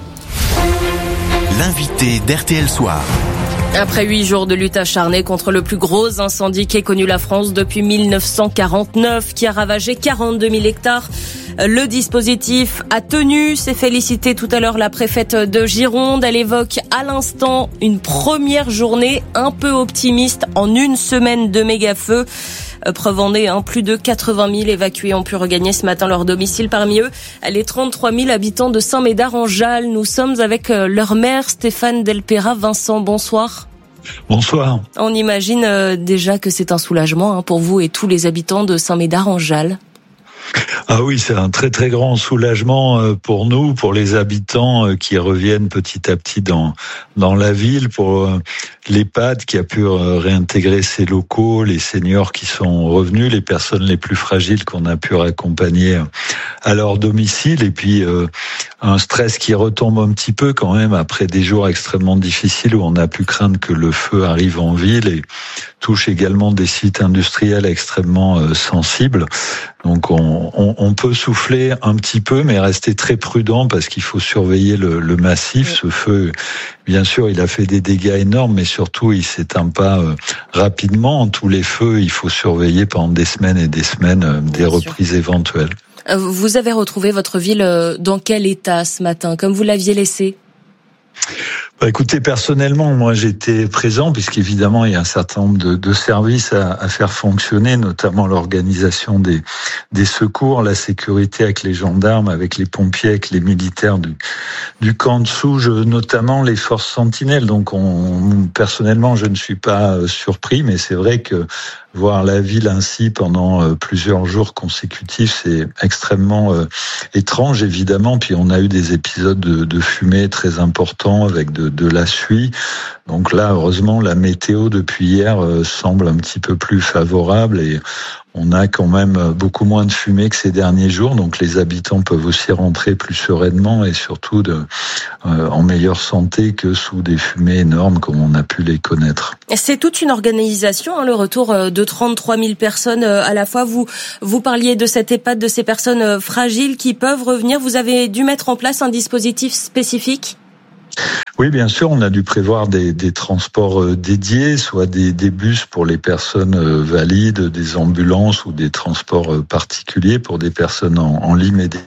[SPEAKER 3] L'invité d'RTL Soir.
[SPEAKER 2] Après 8 jours de lutte acharnée contre le plus gros incendie qu'ait connu la France depuis 1949, qui a ravagé 42 000 hectares, le dispositif a tenu. S'est félicité tout à l'heure la préfète de Gironde. Elle évoque à l'instant une première journée un peu optimiste en une semaine de méga-feu. Preuve en est, plus de 80 000 évacués ont pu regagner ce matin leur domicile. Parmi eux, les 33 000 habitants de Saint-Médard-en-Jalles. Nous sommes avec leur maire, Stéphane Delpera. Vincent, bonsoir.
[SPEAKER 18] Bonsoir.
[SPEAKER 2] On imagine déjà que c'est un soulagement pour vous et tous les habitants de Saint-Médard-en-Jalles.
[SPEAKER 18] Ah oui, c'est un très très grand soulagement pour nous, pour les habitants qui reviennent petit à petit dans la ville, pour l'EHPAD qui a pu réintégrer ses locaux, les seniors qui sont revenus, les personnes les plus fragiles qu'on a pu raccompagner à leur domicile, et puis un stress qui retombe un petit peu quand même après des jours extrêmement difficiles où on a pu craindre que le feu arrive en ville et touche également des sites industriels extrêmement sensibles. Donc on peut souffler un petit peu, mais rester très prudent parce qu'il faut surveiller le massif. Ce feu, bien sûr, il a fait des dégâts énormes, mais surtout, il s'éteint pas rapidement. Tous les feux, il faut surveiller pendant des semaines et des semaines des reprises éventuelles.
[SPEAKER 2] Vous avez retrouvé votre ville dans quel état ce matin, comme vous l'aviez laissé ?
[SPEAKER 18] Écoutez, personnellement, moi j'étais présent puisqu'évidemment il y a un certain nombre de services à faire fonctionner, notamment l'organisation des secours, la sécurité avec les gendarmes, avec les pompiers, avec les militaires du camp de Souge, notamment les forces sentinelles. Donc personnellement, je ne suis pas surpris, mais c'est vrai que voir la ville ainsi pendant plusieurs jours consécutifs, c'est extrêmement étrange, évidemment. Puis on a eu des épisodes de fumée très importants avec de la suie. Donc là, heureusement, la météo depuis hier semble un petit peu plus favorable et on a quand même beaucoup moins de fumée que ces derniers jours. Donc les habitants peuvent aussi rentrer plus sereinement et surtout en meilleure santé que sous des fumées énormes comme on a pu les connaître.
[SPEAKER 2] C'est toute une organisation, le retour de 33 000 personnes à la fois. Vous parliez de cette EHPAD, de ces personnes fragiles qui peuvent revenir. Vous avez dû mettre en place un dispositif spécifique ?
[SPEAKER 18] Oui, bien sûr, on a dû prévoir des transports dédiés, soit des bus pour les personnes valides, des ambulances ou des transports particuliers pour des personnes en lit médical.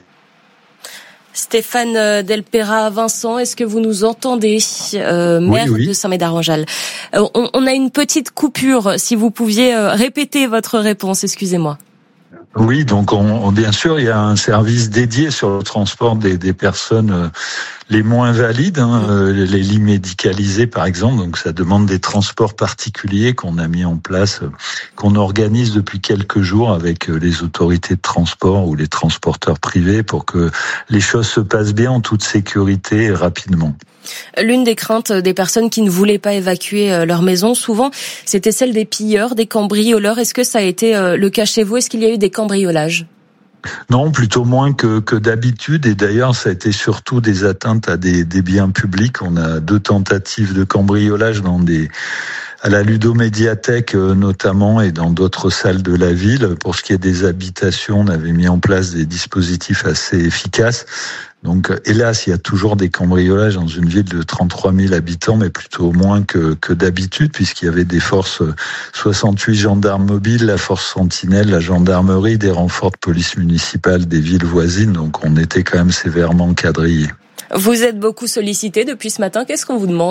[SPEAKER 2] Stéphane Delpera, Vincent, est-ce que vous nous entendez, maire
[SPEAKER 18] oui.
[SPEAKER 2] de Saint-Médard-en-Jalles? On a une petite coupure, si vous pouviez répéter votre réponse, excusez-moi.
[SPEAKER 18] Oui, donc bien sûr, il y a un service dédié sur le transport des personnes les moins valides, les lits médicalisés par exemple. Donc ça demande des transports particuliers qu'on a mis en place, qu'on organise depuis quelques jours avec les autorités de transport ou les transporteurs privés pour que les choses se passent bien en toute sécurité et rapidement.
[SPEAKER 2] L'une des craintes des personnes qui ne voulaient pas évacuer leur maison, souvent, c'était celle des pilleurs, des cambrioleurs. Est-ce que ça a été le cas chez vous ? Est-ce qu'il y a eu des cambriolages ?
[SPEAKER 18] Non, plutôt moins que d'habitude. Et d'ailleurs, ça a été surtout des atteintes à des biens publics. On a 2 tentatives de cambriolage à la Ludomédiathèque notamment et dans d'autres salles de la ville. Pour ce qui est des habitations, on avait mis en place des dispositifs assez efficaces. Donc, hélas, il y a toujours des cambriolages dans une ville de 33 000 habitants, mais plutôt moins que d'habitude, puisqu'il y avait des forces 68 gendarmes mobiles, la force sentinelle, la gendarmerie, des renforts de police municipale des villes voisines. Donc, on était quand même sévèrement quadrillés.
[SPEAKER 2] Vous êtes beaucoup sollicité depuis ce matin. Qu'est-ce qu'on vous demande ?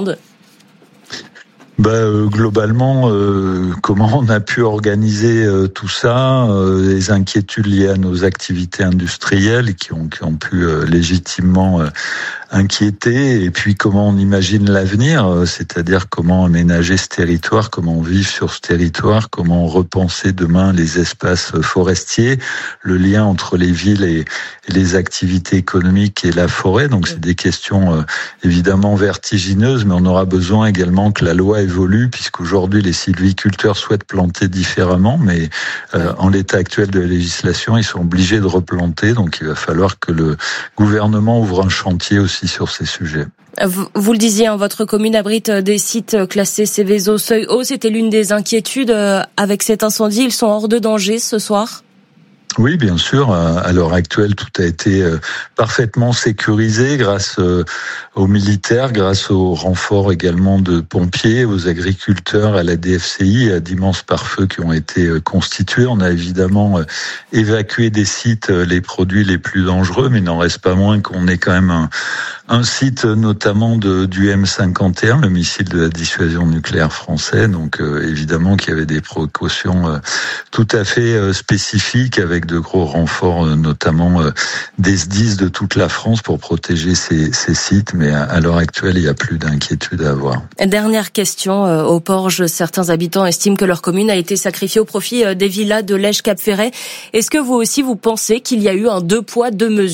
[SPEAKER 18] Globalement, comment on a pu organiser tout ça, les inquiétudes liées à nos activités industrielles qui ont pu légitimement inquiéter, et puis comment on imagine l'avenir, c'est-à-dire comment aménager ce territoire, comment vivre sur ce territoire, comment repenser demain les espaces forestiers, le lien entre les villes et les activités économiques et la forêt. Donc c'est des questions évidemment vertigineuses, mais on aura besoin également que la loi évolue, puisqu'aujourd'hui les sylviculteurs souhaitent planter différemment, mais en l'état actuel de la législation, ils sont obligés de replanter, donc il va falloir que le gouvernement ouvre un chantier aussi sur ces sujets.
[SPEAKER 2] Vous le disiez, votre commune abrite des sites classés Céveso, Seuil Haut. C'était l'une des inquiétudes avec cet incendie. Ils sont hors de danger ce soir ?
[SPEAKER 18] Oui, bien sûr. À l'heure actuelle, tout a été parfaitement sécurisé grâce aux militaires, grâce aux renforts également de pompiers, aux agriculteurs, à la DFCI, à d'immenses pare-feux qui ont été constitués. On a évidemment évacué des sites les produits les plus dangereux, mais il n'en reste pas moins qu'on est quand même un site notamment du M51, le missile de la dissuasion nucléaire français. Donc évidemment qu'il y avait des précautions tout à fait spécifiques avec de gros renforts, notamment des SDIS de toute la France pour protéger ces sites. Mais à l'heure actuelle, il n'y a plus d'inquiétude à avoir.
[SPEAKER 2] Dernière question, au Porge, certains habitants estiment que leur commune a été sacrifiée au profit des villas de Lège-Cap-Ferret. Est-ce que vous aussi, vous pensez qu'il y a eu un 2 poids, 2 mesures ?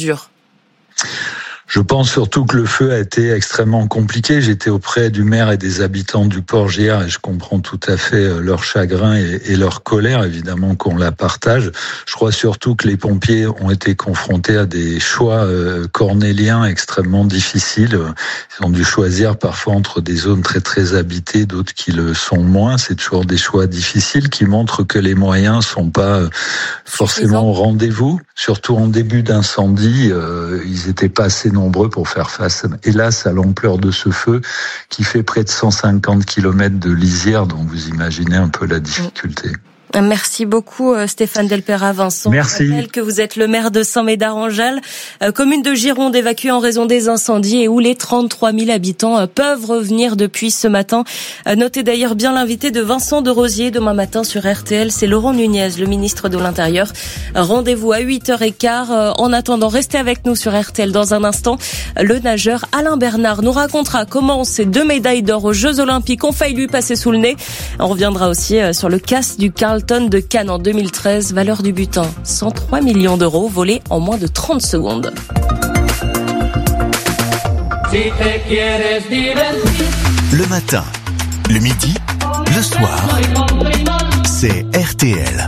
[SPEAKER 18] Je pense surtout que le feu a été extrêmement compliqué. J'étais auprès du maire et des habitants du Porge hier et je comprends tout à fait leur chagrin et leur colère, évidemment qu'on la partage. Je crois surtout que les pompiers ont été confrontés à des choix cornéliens extrêmement difficiles. Ils ont dû choisir parfois entre des zones très très habitées, d'autres qui le sont moins. C'est toujours des choix difficiles qui montrent que les moyens sont pas forcément au rendez-vous. Surtout en début d'incendie, ils étaient pas assez nombreux pour faire face, hélas, à l'ampleur de ce feu qui fait près de 150 km de lisière, donc vous imaginez un peu la difficulté.
[SPEAKER 2] Merci beaucoup Stéphane Delpera. Vincent,
[SPEAKER 18] merci.
[SPEAKER 2] Je rappelle que vous êtes le maire de Saint-Médard-en-Jalles, commune de Gironde évacuée en raison des incendies et où les 33 000 habitants peuvent revenir depuis ce matin. Notez d'ailleurs bien l'invité de Vincent de Rosier demain matin sur RTL, c'est Laurent Nunez, le ministre de l'Intérieur. Rendez-vous à 8h15. En attendant, restez avec nous sur RTL dans un instant. Le nageur Alain Bernard nous racontera comment ces 2 médailles d'or aux Jeux Olympiques ont failli lui passer sous le nez. On reviendra aussi sur le casse du Carlton de Cannes en 2013, valeur du butin 103 millions d'euros volés en moins de 30 secondes.
[SPEAKER 3] Le matin, le midi, le soir, c'est RTL.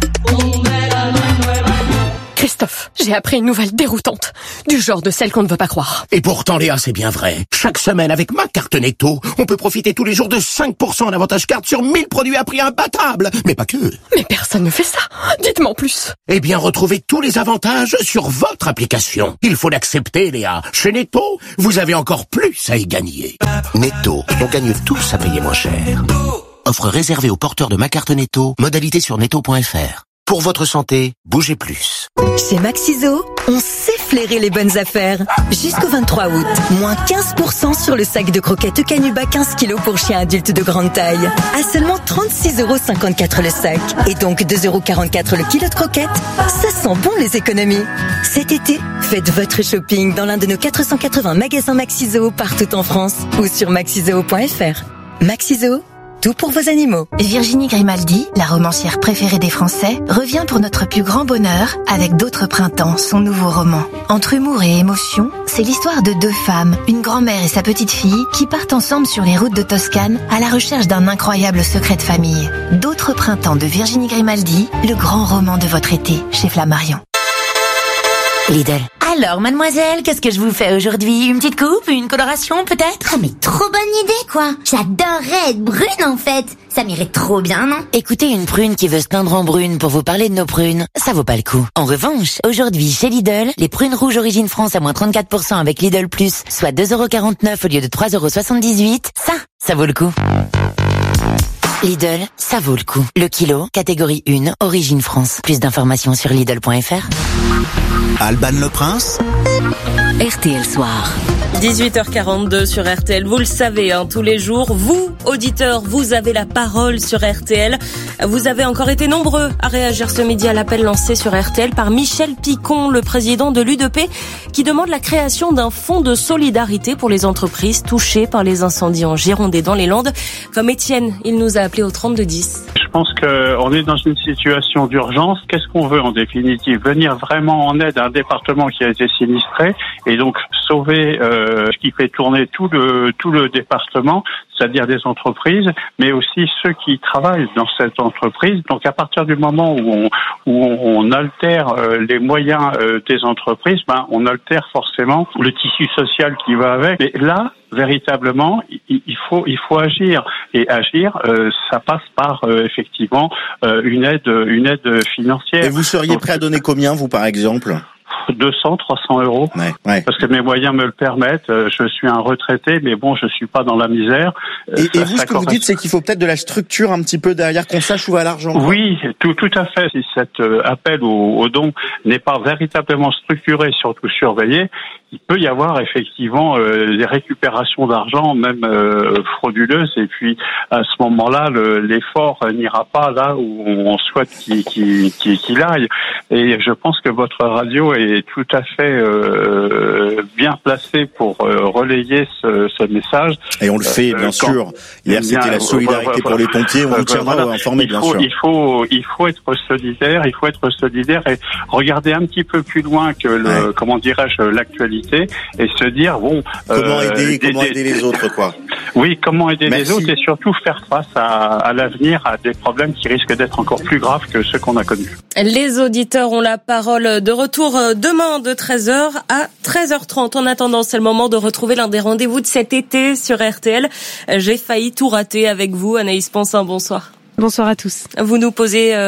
[SPEAKER 6] Christophe, j'ai appris une nouvelle déroutante, du genre de celle qu'on ne veut pas croire.
[SPEAKER 9] Et pourtant, Léa, c'est bien vrai. Chaque semaine, avec ma carte Netto, on peut profiter tous les jours de 5% d'avantage carte sur 1000 produits à prix imbattable. Mais pas que.
[SPEAKER 6] Mais personne ne fait ça. Dites-moi en plus.
[SPEAKER 9] Eh bien, retrouvez tous les avantages sur votre application. Il faut l'accepter, Léa. Chez Netto, vous avez encore plus à y gagner. Netto, on gagne tous à payer moins cher. Offre réservée aux porteurs de ma carte Netto. Modalité sur netto.fr. Pour votre santé, bougez plus.
[SPEAKER 8] Chez Maxiso, on sait flairer les bonnes affaires. Jusqu'au 23 août, moins 15% sur le sac de croquettes Canuba 15 kg pour chiens adultes de grande taille. À seulement 36,54 € le sac. Et donc 2,44 € le kilo de croquettes. Ça sent bon les économies. Cet été, faites votre shopping dans l'un de nos 480 magasins Maxiso partout en France ou sur maxiso.fr. Maxiso, tout pour vos animaux.
[SPEAKER 17] Virginie Grimaldi, la romancière préférée des Français, revient pour notre plus grand bonheur avec D'autres printemps, son nouveau roman. Entre humour et émotion, c'est l'histoire de 2 femmes, une grand-mère et sa petite-fille, qui partent ensemble sur les routes de Toscane à la recherche d'un incroyable secret de famille. D'autres printemps de Virginie Grimaldi, le grand roman de votre été, chez Flammarion.
[SPEAKER 7] Lidl. Alors, mademoiselle, qu'est-ce que je vous fais aujourd'hui? Une petite coupe? Une coloration, peut-être?
[SPEAKER 19] Ah mais trop bonne idée, quoi. J'adorerais être brune, en fait. Ça m'irait trop bien, non?
[SPEAKER 7] Écoutez, une prune qui veut se teindre en brune pour vous parler de nos prunes, ça vaut pas le coup. En revanche, aujourd'hui, chez Lidl, les prunes rouges origine France à moins 34% avec Lidl Plus, soit 2,49 € au lieu de 3,78 €. Ça vaut le coup. Lidl, ça vaut le coup. Le kilo, catégorie 1, origine France. Plus d'informations sur Lidl.fr.
[SPEAKER 3] Alban Le Prince,
[SPEAKER 2] RTL Soir. 18h42 sur RTL. Vous le savez, tous les jours, vous, auditeurs, vous avez la parole sur RTL. Vous avez encore été nombreux à réagir ce midi à l'appel lancé sur RTL par Michel Picon, le président de l'UDP, qui demande la création d'un fonds de solidarité pour les entreprises touchées par les incendies en Gironde et dans les Landes. Comme Étienne, il nous a appelé au 3210.
[SPEAKER 20] Je pense qu'on est dans une situation d'urgence. Qu'est-ce qu'on veut en définitive? Venir vraiment en aide à un département qui a été sinistré et donc sauver ce qui fait tourner tout le département, c'est-à-dire des entreprises, mais aussi ceux qui travaillent dans cette entreprise. Donc à partir du moment où on altère les moyens des entreprises, on altère forcément le tissu social qui va avec. Mais là, véritablement, il faut agir. Et agir, ça passe par effectivement une aide financière.
[SPEAKER 21] Et vous seriez prêt à donner combien, vous, par exemple?
[SPEAKER 20] 200, 300 €.
[SPEAKER 21] Ouais.
[SPEAKER 20] Parce que mes moyens me le permettent. Je suis un retraité, mais bon, je suis pas dans la misère.
[SPEAKER 21] Et vous, ce que vous dites, c'est qu'il faut peut-être de la structure un petit peu derrière, qu'on sache où va l'argent.
[SPEAKER 20] Oui, tout à fait. Si cet appel au don n'est pas véritablement structuré, surtout surveillé, il peut y avoir effectivement des récupérations d'argent, même frauduleuses. Et puis, à ce moment-là, l'effort n'ira pas là où on souhaite qu'il aille. Et je pense que votre radio est tout à fait bien placée pour relayer ce message.
[SPEAKER 21] Et on le fait, bien sûr. Hier, c'était la solidarité pour les pompiers. On vous tiendra informé, bien sûr.
[SPEAKER 20] Il faut être solidaire. Il faut être solidaire et regarder un petit peu plus loin que comment dirais-je, l'actualité et se dire
[SPEAKER 21] comment aider les autres, quoi.
[SPEAKER 20] Oui, comment aider les autres et surtout faire face à l'avenir, à des problèmes qui risquent d'être encore plus graves que ceux qu'on a connus.
[SPEAKER 2] Les auditeurs ont la parole. De retour demain de 13h à 13h30. En attendant, c'est le moment de retrouver l'un des rendez-vous de cet été sur RTL. J'ai failli tout rater avec vous, Anaïs Ponsin. Bonsoir.
[SPEAKER 23] Bonsoir à tous.
[SPEAKER 2] Vous nous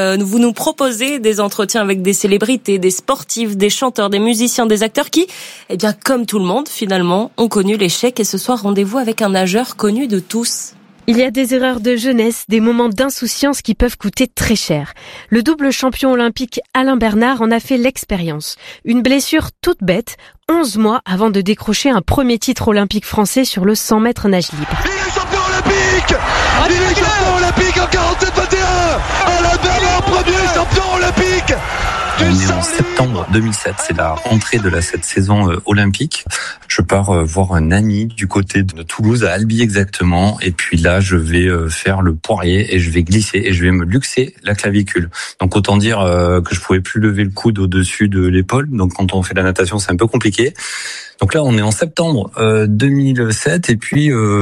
[SPEAKER 2] proposez des entretiens avec des célébrités, des sportifs, des chanteurs, des musiciens, des acteurs qui, comme tout le monde, finalement, ont connu l'échec. Et ce soir, rendez-vous avec un nageur connu de tous.
[SPEAKER 5] Il y a des erreurs de jeunesse, des moments d'insouciance qui peuvent coûter très cher. Le double champion olympique Alain Bernard en a fait l'expérience. Une blessure toute bête, 11 mois avant de décrocher un premier titre olympique français sur le 100 mètres nage libre.
[SPEAKER 11] Il est champion olympique! Il est champion olympique en 47-21! Alain Bernard, premier champion olympique!
[SPEAKER 12] On est en septembre 2007, c'est la rentrée de cette saison olympique. Je pars voir un ami du côté de Toulouse, à Albi exactement, et puis là je vais faire le poirier et je vais glisser et je vais me luxer la clavicule. Donc autant dire que je pouvais plus lever le coude au-dessus de l'épaule, donc quand on fait de la natation c'est un peu compliqué. Donc là, on est en septembre 2007 et puis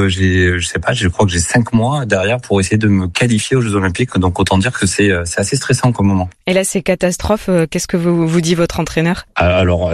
[SPEAKER 12] je crois que j'ai 5 mois derrière pour essayer de me qualifier aux Jeux Olympiques. Donc autant dire que c'est assez stressant comme moment.
[SPEAKER 5] Et là, c'est catastrophe. Qu'est-ce que vous dit votre entraîneur ?
[SPEAKER 12] Alors,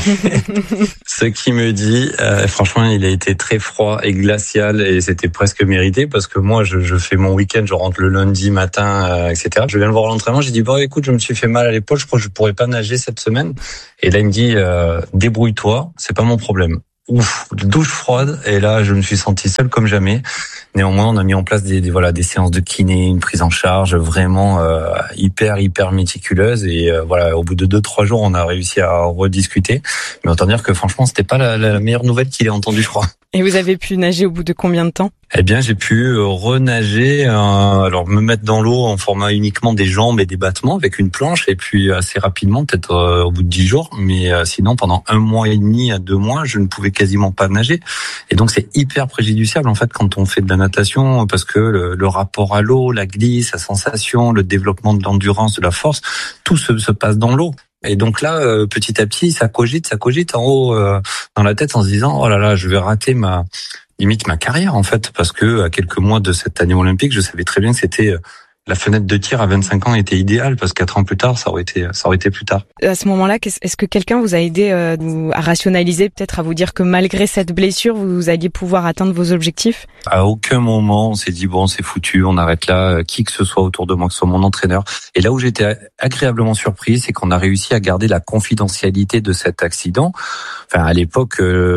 [SPEAKER 12] ce qu'il me dit, franchement, il a été très froid et glacial et c'était presque mérité parce que moi, je fais mon week-end, je rentre le lundi matin, etc. Je viens le voir à l'entraînement, j'ai dit bon, écoute, je me suis fait mal à l'épaule, je crois que je pourrais pas nager cette semaine. Et là, il me dit débrouille-toi, c'est pas mon problème. Ouf, douche froide et là je me suis senti seul comme jamais. Néanmoins, on a mis en place des séances de kiné, une prise en charge vraiment hyper méticuleuse et au bout de 2-3 jours, on a réussi à rediscuter. Mais autant dire que franchement, c'était pas la meilleure nouvelle qu'il ait entendue, je crois.
[SPEAKER 5] Et vous avez pu nager au bout de combien de temps ?
[SPEAKER 12] Eh bien, j'ai pu renager, alors me mettre dans l'eau en format uniquement des jambes et des battements avec une planche et puis assez rapidement, peut-être au bout de 10 jours, mais sinon pendant 1 mois et demi à 2 mois, je ne pouvais quasiment pas nager. Et donc c'est hyper préjudiciable en fait quand on fait de la natation parce que le rapport à l'eau, la glisse, la sensation, le développement de l'endurance, de la force, tout se passe dans l'eau. Et donc là, petit à petit, ça cogite en haut dans la tête en se disant oh là là, je vais rater ma carrière en fait parce que à quelques mois de cette année olympique, je savais très bien que c'était la fenêtre de tir à 25 ans était idéale parce 4 ans plus tard, ça aurait été plus tard.
[SPEAKER 5] À ce moment-là, est-ce que quelqu'un vous a aidé à rationaliser, peut-être à vous dire que malgré cette blessure, vous alliez pouvoir atteindre vos objectifs ?
[SPEAKER 12] À aucun moment, on s'est dit bon, c'est foutu, on arrête là, qui que ce soit autour de moi, que ce soit mon entraîneur. Et là où j'étais agréablement surpris, c'est qu'on a réussi à garder la confidentialité de cet accident. Enfin, à l'époque,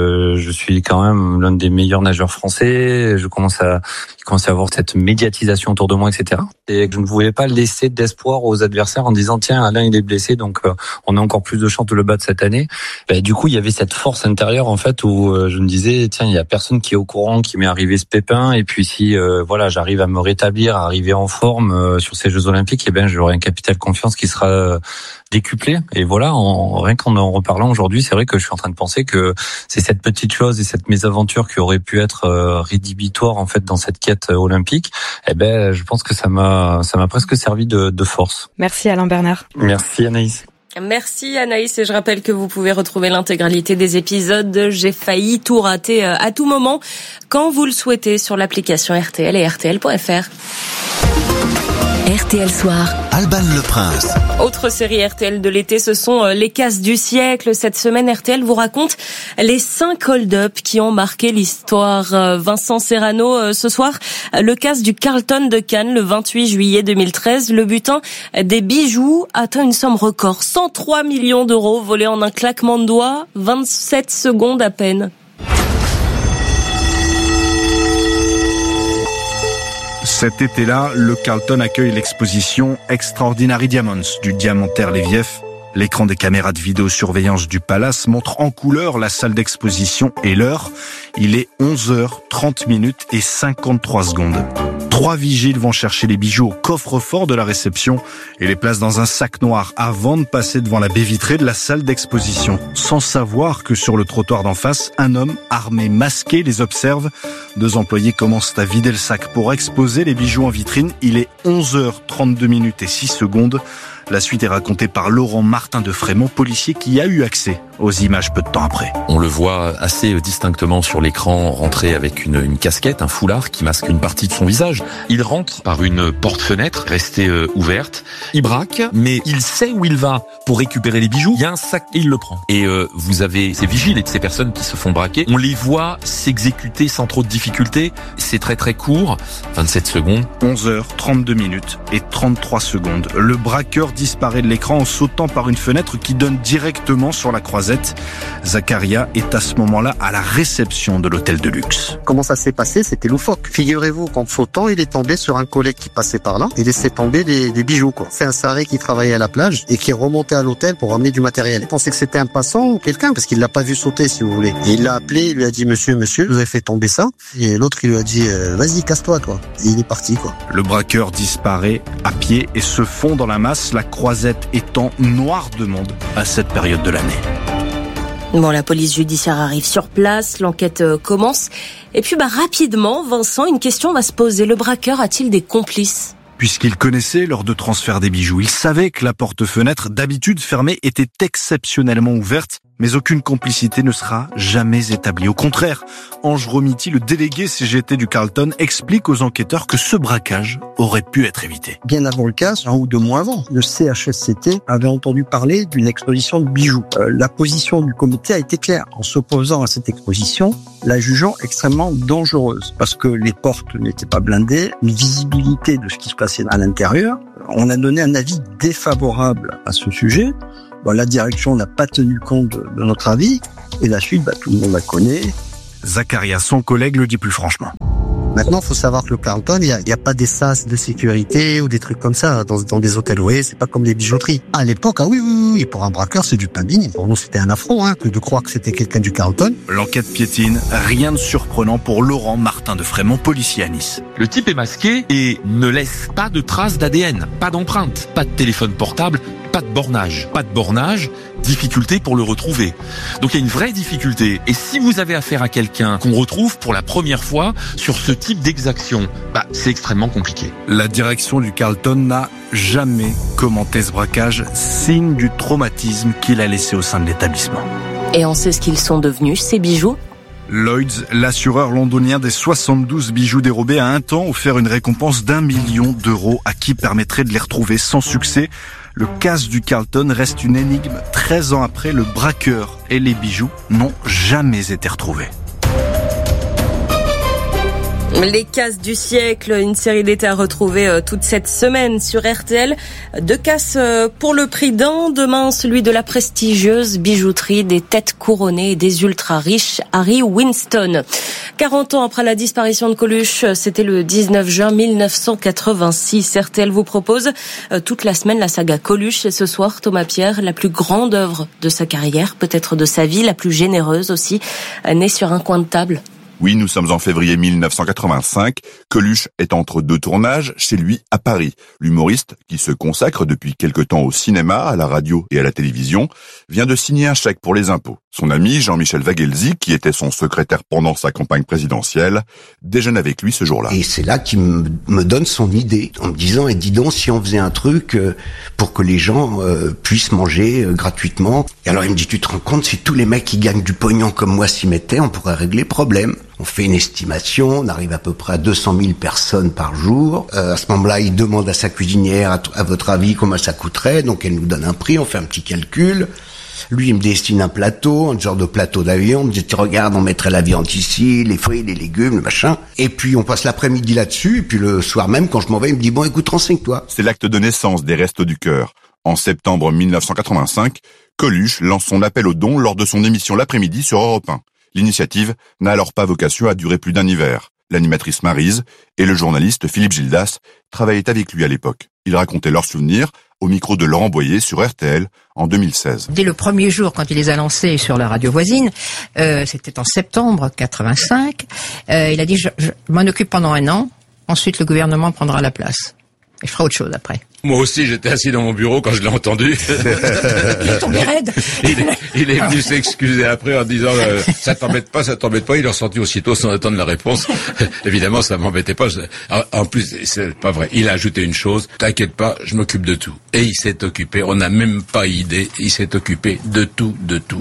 [SPEAKER 12] je suis quand même l'un des meilleurs nageurs français. Je commence à avoir cette médiatisation autour de moi, etc. Et je ne voulais pas laisser d'espoir aux adversaires en disant tiens, Alain il est blessé, donc on a encore plus de chance de le battre cette année. Et du coup, il y avait cette force intérieure en fait où je me disais tiens, il y a personne qui est au courant qu'il m'est arrivé ce pépin. Et puis si j'arrive à me rétablir, à arriver en forme sur ces Jeux Olympiques, eh ben j'aurai un capital confiance qui sera décuplé. Et voilà, rien qu'en en reparlant aujourd'hui, c'est vrai que je suis en train de penser que c'est cette petite chose et cette mésaventure qui aurait pu être rédhibitoire en fait dans cette quête olympique. Eh ben, je pense que ça m'a presque servi de force.
[SPEAKER 5] Merci Alain Bernard.
[SPEAKER 12] Merci Anaïs.
[SPEAKER 2] Merci Anaïs et je rappelle que vous pouvez retrouver l'intégralité des épisodes de J'ai failli tout rater à tout moment quand vous le souhaitez sur l'application RTL et RTL.fr.
[SPEAKER 3] RTL Soir, Alban Le Prince.
[SPEAKER 2] Autre série RTL de l'été, ce sont les cases du siècle. Cette semaine, RTL vous raconte les 5 hold-up qui ont marqué l'histoire. Vincent Serrano, ce soir, le casse du Carlton de Cannes le 28 juillet 2013. Le butin des bijoux atteint une somme record. 103 millions d'euros volés en un claquement de doigts, 27 secondes à peine.
[SPEAKER 22] Cet été-là, le Carlton accueille l'exposition Extraordinary Diamonds du diamantaire Leviev. L'écran des caméras de vidéosurveillance du palace montre en couleur la salle d'exposition et l'heure. Il est 11h30 et 53 secondes. 3 vigiles vont chercher les bijoux au coffre-fort de la réception et les placent dans un sac noir avant de passer devant la baie vitrée de la salle d'exposition. Sans savoir que sur le trottoir d'en face, un homme armé, masqué, les observe. 2 employés commencent à vider le sac pour exposer les bijoux en vitrine. Il est 11h32 et 6 secondes. La suite est racontée par Laurent Martin de Frémont, policier qui a eu accès aux images peu de temps après.
[SPEAKER 23] On le voit assez distinctement sur l'écran rentrer avec une casquette, un foulard qui masque une partie de son visage. Il rentre par une porte-fenêtre restée ouverte. Il braque, mais il sait où il va pour récupérer les bijoux. Il y a un sac et il le prend. Et vous avez ces vigiles et ces personnes qui se font braquer. On les voit s'exécuter sans trop de difficultés. C'est très très court, 27 secondes.
[SPEAKER 22] 11h32 et 33 secondes. Le braqueur disparaît de l'écran en sautant par une fenêtre qui donne directement sur la croisette. Zakaria est à ce moment-là à la réception de l'hôtel de luxe.
[SPEAKER 1] Comment ça s'est passé? C'était loufoque. Figurez-vous qu'en sautant, il est tombé sur un collègue qui passait par là. Il laissait tomber des bijoux, quoi. C'est un saré qui travaillait à la plage et qui est remonté à l'hôtel pour ramener du matériel. Il pensait que c'était un passant ou quelqu'un parce qu'il l'a pas vu sauter, si vous voulez. Et il l'a appelé, il lui a dit monsieur, vous avez fait tomber ça. Et l'autre, il lui a dit vas-y, casse-toi, toi. Et il est parti, quoi.
[SPEAKER 22] Le braqueur disparaît à pied et se fond dans la masse, la croisette étant noire de monde à cette période de l'année.
[SPEAKER 2] Bon, la police judiciaire arrive sur place, l'enquête commence. Et puis, rapidement, Vincent, une question va se poser. Le braqueur a-t-il des complices ?
[SPEAKER 22] Puisqu'il connaissait l'heure de transfert des bijoux, il savait que la porte-fenêtre, d'habitude fermée, était exceptionnellement ouverte, mais aucune complicité ne sera jamais établie. Au contraire, Ange Romiti, le délégué CGT du Carlton, explique aux enquêteurs que ce braquage aurait pu être évité.
[SPEAKER 1] Bien avant le casse, 1 ou 2 mois avant, le CHSCT avait entendu parler d'une exposition de bijoux. La position du comité a été claire. En s'opposant à cette exposition, la jugeant extrêmement dangereuse, parce que les portes n'étaient pas blindées, une visibilité de ce qui se passait à l'intérieur. On a donné un avis défavorable à ce sujet. La direction n'a pas tenu compte de notre avis, et la suite, tout le monde la connaît.
[SPEAKER 22] Zakaria, son collègue, le dit plus franchement.
[SPEAKER 1] Maintenant, il faut savoir que le Carlton, il y a pas des sas de sécurité ou des trucs comme ça dans des hôtels. Vous voyez, c'est pas comme les bijouteries. À l'époque, oui, pour un braqueur, c'est du pain béni. Pour nous, c'était un affront, que de croire que c'était quelqu'un du Carlton.
[SPEAKER 22] L'enquête piétine, rien de surprenant pour Laurent Martin de Frémont, policier à Nice.
[SPEAKER 23] Le type est masqué et ne laisse pas de traces d'ADN, pas d'empreinte, pas de téléphone portable, pas de bornage. Pas de bornage, difficulté pour le retrouver. Donc il y a une vraie difficulté. Et si vous avez affaire à quelqu'un qu'on retrouve pour la première fois sur ce type d'exaction, c'est extrêmement compliqué.
[SPEAKER 22] La direction du Carlton n'a jamais commenté ce braquage, signe du traumatisme qu'il a laissé au sein de l'établissement.
[SPEAKER 2] Et on sait ce qu'ils sont devenus, ces bijoux ?
[SPEAKER 22] Lloyds, l'assureur londonien des 72 bijoux dérobés, a un temps offert une récompense d'1 million d'euros à qui permettrait de les retrouver sans succès. Le casse du Carlton reste une énigme. 13 ans après, le braqueur et les bijoux n'ont jamais été retrouvés.
[SPEAKER 2] Les casses du siècle, une série d'été à retrouver toute cette semaine sur RTL. 2 casses pour le prix d'un. Demain, celui de la prestigieuse bijouterie des têtes couronnées et des ultra riches Harry Winston. 40 ans après la disparition de Coluche, c'était le 19 juin 1986. RTL vous propose toute la semaine la saga Coluche. Et ce soir, Thomas Pierre, la plus grande œuvre de sa carrière, peut-être de sa vie, la plus généreuse aussi, née sur un coin de table.
[SPEAKER 4] Oui, nous sommes en février 1985. Coluche est entre 2 tournages chez lui à Paris. L'humoriste, qui se consacre depuis quelque temps au cinéma, à la radio et à la télévision, vient de signer un chèque pour les impôts. Son ami Jean-Michel Vaguelzi, qui était son secrétaire pendant sa campagne présidentielle, déjeune avec lui ce jour-là.
[SPEAKER 14] Et c'est là qu'il me donne son idée, en me disant, et dis donc, si on faisait un truc pour que les gens puissent manger gratuitement. Et alors il me dit, tu te rends compte, si tous les mecs qui gagnent du pognon comme moi s'y mettaient, on pourrait régler le problème. On fait une estimation, on arrive à peu près à 200 000 personnes par jour. À ce moment-là, il demande à sa cuisinière, à votre avis, comment ça coûterait. Donc elle nous donne un prix, on fait un petit calcul. Lui, il me destine un plateau, un genre de plateau d'avion. Il me dit, tu regardes, on mettrait la viande ici, les fruits, les légumes, le machin. Et puis, on passe l'après-midi là-dessus. Et puis, le soir même, quand je m'en vais, il me dit, bon, écoute, renseigne-toi.
[SPEAKER 4] C'est l'acte de naissance des Restos du Cœur. En septembre 1985, Coluche lance son appel aux dons lors de son émission l'après-midi sur Europe 1. L'initiative n'a alors pas vocation à durer plus d'un hiver. L'animatrice Maryse et le journaliste Philippe Gildas travaillaient avec lui à l'époque. Ils racontaient leurs souvenirs au micro de Laurent Boyer sur RTL en 2016.
[SPEAKER 24] Dès le premier jour, quand il les a lancés sur la radio voisine, c'était en septembre 85, il a dit, je m'en occupe pendant 1 an, ensuite le gouvernement prendra la place. Et je ferai autre chose après.
[SPEAKER 25] Moi aussi, j'étais assis dans mon bureau quand je l'ai entendu.
[SPEAKER 24] Il est tombé raide.
[SPEAKER 25] Il est venu s'excuser après en disant ça t'embête pas. Il est ressorti aussitôt sans attendre la réponse. Évidemment, ça m'embêtait pas. En plus, c'est pas vrai. Il a ajouté une chose. T'inquiète pas, je m'occupe de tout. Et il s'est occupé. On n'a même pas idée. Il s'est occupé de tout.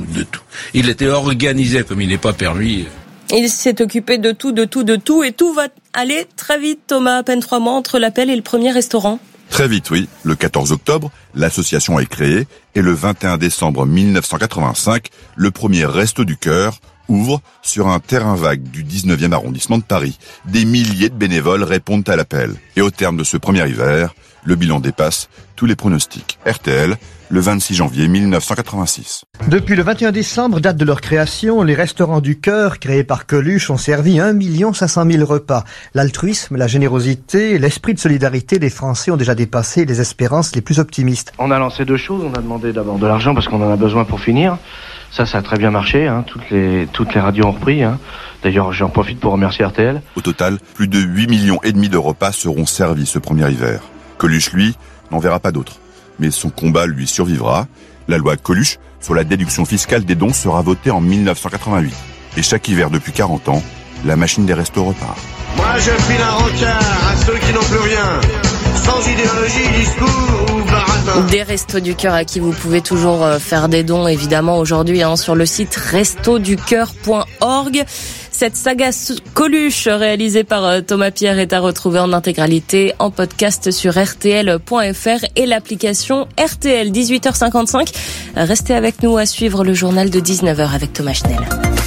[SPEAKER 25] Il était organisé comme il n'est pas permis.
[SPEAKER 2] Il s'est occupé de tout. Et tout va aller très vite, Thomas. À peine 3 mois entre l'appel et le premier restaurant.
[SPEAKER 4] Très vite, oui. Le 14 octobre, l'association est créée et le 21 décembre 1985, le premier Resto du Cœur ouvre sur un terrain vague du 19e arrondissement de Paris. Des milliers de bénévoles répondent à l'appel. Et au terme de ce premier hiver, le bilan dépasse tous les pronostics. RTL, le 26 janvier 1986.
[SPEAKER 10] Depuis le 21 décembre, date de leur création, les Restaurants du Cœur, créés par Coluche, ont servi 1 500 000 repas. L'altruisme, la générosité, l'esprit de solidarité des Français ont déjà dépassé les espérances les plus optimistes.
[SPEAKER 13] On a lancé deux choses. On a demandé d'abord de l'argent parce qu'on en a besoin pour finir. Ça a très bien marché. Toutes les radios ont repris. D'ailleurs, j'en profite pour remercier RTL.
[SPEAKER 4] Au total, plus de 8,5 millions de repas seront servis ce premier hiver. Coluche, lui, n'en verra pas d'autres. Mais son combat lui survivra. La loi Coluche sur la déduction fiscale des dons sera votée en 1988. Et chaque hiver depuis 40 ans, la machine des restos repart.
[SPEAKER 15] Moi je file un rencard à ceux qui n'ont plus rien. Sans idéologie, discours ou baratin.
[SPEAKER 2] Des Restos du Cœur à qui vous pouvez toujours faire des dons, évidemment, aujourd'hui sur le site restoducoeur.org. Cette saga Coluche réalisée par Thomas Pierre est à retrouver en intégralité en podcast sur rtl.fr et l'application RTL. 18h55. Restez avec nous à suivre le journal de 19h avec Thomas Schnell.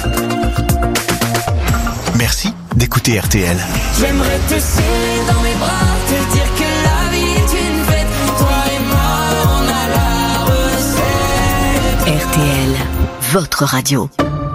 [SPEAKER 3] Merci d'écouter RTL.
[SPEAKER 16] J'aimerais te serrer dans mes bras, te dire que la vie est une fête. Toi et moi, on a la recette.
[SPEAKER 8] RTL, votre radio.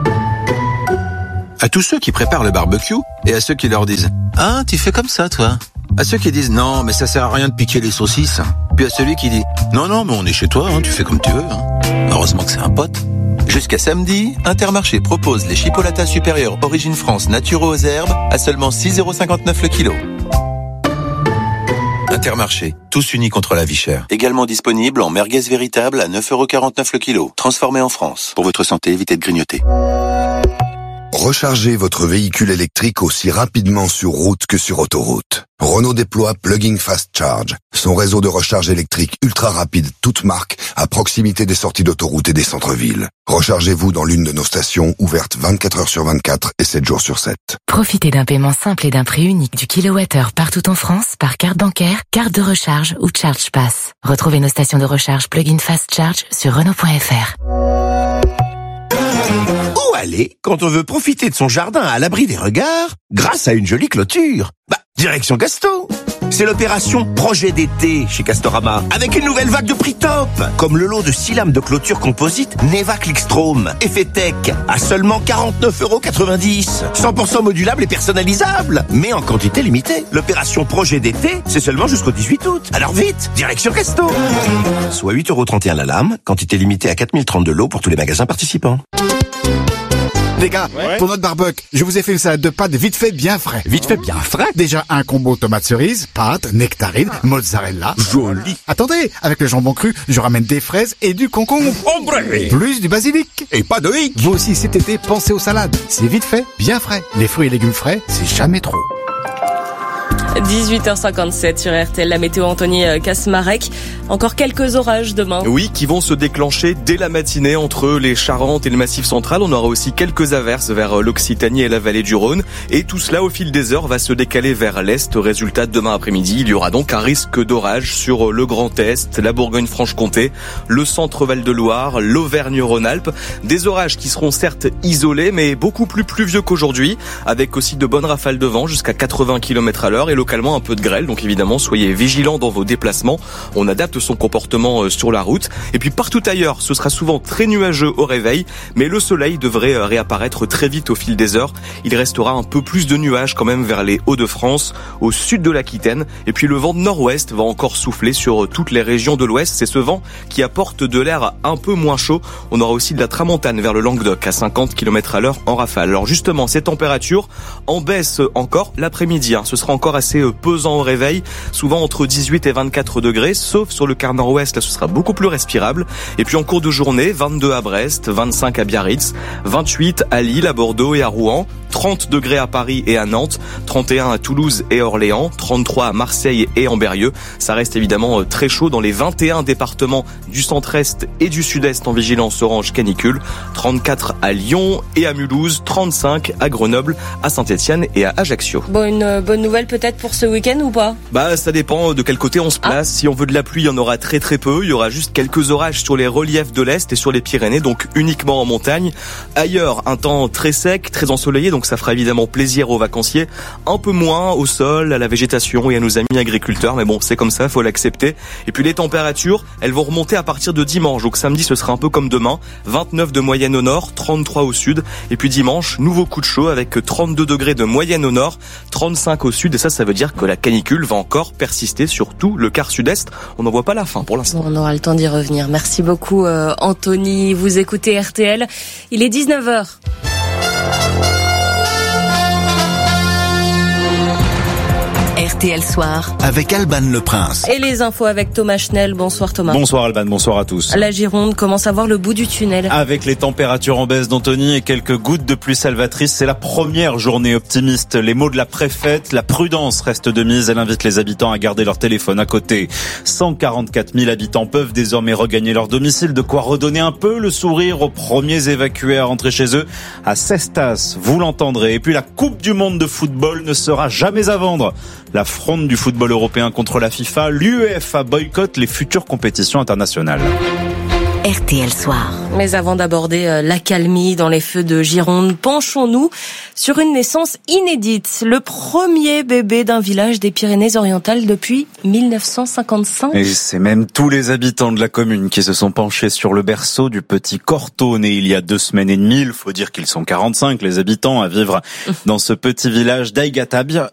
[SPEAKER 18] À tous ceux qui préparent le barbecue et à ceux qui leur disent « Ah, tu fais comme ça, toi ?» À ceux qui disent « Non, mais ça sert à rien de piquer les saucisses ». Puis à celui qui dit « Non, mais on est chez toi, tu fais comme tu veux. » Heureusement que c'est un pote. Jusqu'à samedi, Intermarché propose les chipolatas supérieurs Origine France naturaux aux herbes à seulement 6,59 € le kilo. Intermarché, tous unis contre la vie chère. Également disponible en merguez véritable à 9,49 € le kilo. Transformé en France. Pour votre santé, évitez de grignoter.
[SPEAKER 26] Rechargez votre véhicule électrique aussi rapidement sur route que sur autoroute. Renault déploie Plug-in Fast Charge, son réseau de recharge électrique ultra rapide, toute marque, à proximité des sorties d'autoroute et des centres-villes. Rechargez-vous dans l'une de nos stations, ouvertes 24 heures sur 24 et 7 jours sur 7.
[SPEAKER 27] Profitez d'un paiement simple et d'un prix unique du kilowattheure partout en France, par carte bancaire, carte de recharge ou Charge Pass. Retrouvez nos stations de recharge Plug-in Fast Charge sur Renault.fr.
[SPEAKER 9] Où aller quand on veut profiter de son jardin à l'abri des regards grâce à une jolie clôture? Direction Gasto. C'est l'opération Projet d'été chez Castorama, avec une nouvelle vague de prix top, comme le lot de 6 lames de clôture composite Neva Clickstrom, effet tech, à seulement 49,90 €. 100% modulable et personnalisable, mais en quantité limitée. L'opération Projet d'été, c'est seulement jusqu'au 18 août. Alors vite, direction Gasto. Soit 8,31 € la lame, quantité limitée à 4030 de lot pour tous les magasins participants.
[SPEAKER 28] Les gars, pour notre barbecue, je vous ai fait une salade de pâtes vite fait bien frais.
[SPEAKER 9] Vite fait bien frais?
[SPEAKER 28] Déjà un combo tomate cerise, pâtes, nectarine, mozzarella.
[SPEAKER 9] Joli.
[SPEAKER 28] Attendez, avec le jambon cru, je ramène des fraises et du concombre. Plus du basilic.
[SPEAKER 9] Et pas de hic.
[SPEAKER 28] Vous aussi cet été, pensez aux salades. C'est vite fait, bien frais. Les fruits et légumes frais, c'est jamais trop.
[SPEAKER 2] 18h57 sur RTL, la météo Anthony Kasmarek. Encore quelques orages demain.
[SPEAKER 29] Oui, qui vont se déclencher dès la matinée entre les Charentes et le Massif central. On aura aussi quelques averses vers l'Occitanie et la vallée du Rhône. Et tout cela, au fil des heures, va se décaler vers l'est. Résultat, demain après-midi, il y aura donc un risque d'orage sur le Grand Est, la Bourgogne-Franche-Comté, le centre Val-de-Loire, l'Auvergne-Rhône-Alpes. Des orages qui seront certes isolés, mais beaucoup plus pluvieux qu'aujourd'hui, avec aussi de bonnes rafales de vent jusqu'à 80 km/h et localement un peu de grêle. Donc évidemment, soyez vigilants dans vos déplacements. On adapte son comportement sur la route. Et puis partout ailleurs, ce sera souvent très nuageux au réveil, mais le soleil devrait réapparaître très vite au fil des heures. Il restera un peu plus de nuages quand même vers les Hauts-de-France, au sud de l'Aquitaine. Et puis le vent de nord-ouest va encore souffler sur toutes les régions de l'ouest. C'est ce vent qui apporte de l'air un peu moins chaud. On aura aussi de la tramontane vers le Languedoc à 50 km/h en rafale. Alors justement, ces températures en baisse encore l'après-midi. Ce sera encore assez pesant au réveil, souvent entre 18 et 24 degrés, sauf sur le quart nord-ouest, là ce sera beaucoup plus respirable. Et puis en cours de journée, 22 à Brest, 25 à Biarritz, 28 à Lille, à Bordeaux et à Rouen, 30 degrés à Paris et à Nantes, 31 à Toulouse et Orléans, 33 à Marseille et Ambérieu. Ça reste évidemment très chaud dans les 21 départements du centre-est et du sud-est en vigilance orange canicule, 34 à Lyon et à Mulhouse, 35 à Grenoble, à Saint-Etienne et à Ajaccio.
[SPEAKER 2] Bon, une bonne nouvelle peut-être pour ce week-end ou pas ?
[SPEAKER 29] Ça dépend de quel côté on se place. Si on veut de la pluie, il y en aura très peu. Il y aura juste quelques orages sur les reliefs de l'Est et sur les Pyrénées, donc uniquement en montagne. Ailleurs, un temps très sec, très ensoleillé, donc ça fera évidemment plaisir aux vacanciers. Un peu moins au sol, à la végétation et à nos amis agriculteurs, mais bon, c'est comme ça, faut l'accepter. Et puis les températures, elles vont remonter à partir de dimanche. Donc samedi, ce sera un peu comme demain. 29 de moyenne au nord, 33 au sud. Et puis dimanche, nouveau coup de chaud avec 32 degrés de moyenne au nord, 35 au sud. Et ça veut dire que la canicule va encore persister sur tout le quart sud-est. On n'en voit pas la fin pour l'instant.
[SPEAKER 2] On aura le temps d'y revenir. Merci beaucoup Anthony. Vous écoutez RTL. Il est 19h.
[SPEAKER 8] RTL Soir.
[SPEAKER 3] Avec Alban Le Prince.
[SPEAKER 2] Et les infos avec Thomas Schnell. Bonsoir Thomas.
[SPEAKER 5] Bonsoir Alban, bonsoir à tous.
[SPEAKER 2] La Gironde commence à voir le bout du tunnel.
[SPEAKER 5] Avec les températures en baisse d'Anthony et quelques gouttes de pluie salvatrices, c'est la première journée optimiste. Les mots de la préfète, la prudence reste de mise. Elle invite les habitants à garder leur téléphone à côté. 144 000 habitants peuvent désormais regagner leur domicile. De quoi redonner un peu le sourire aux premiers évacués à rentrer chez eux. À Cestas, vous l'entendrez. Et puis la Coupe du Monde de football ne sera jamais à vendre. La fronde du football européen contre la FIFA, l'UEFA boycotte les futures compétitions internationales.
[SPEAKER 8] RTL Soir.
[SPEAKER 2] Mais avant d'aborder l'accalmie dans les feux de Gironde, penchons-nous sur une naissance inédite. Le premier bébé d'un village des Pyrénées-Orientales depuis 1955.
[SPEAKER 5] Et c'est même tous les habitants de la commune qui se sont penchés sur le berceau du petit Corto, né il y a 2 semaines et demie. Il faut dire qu'ils sont 45, les habitants, à vivre dans ce petit village d'Aïgatabia.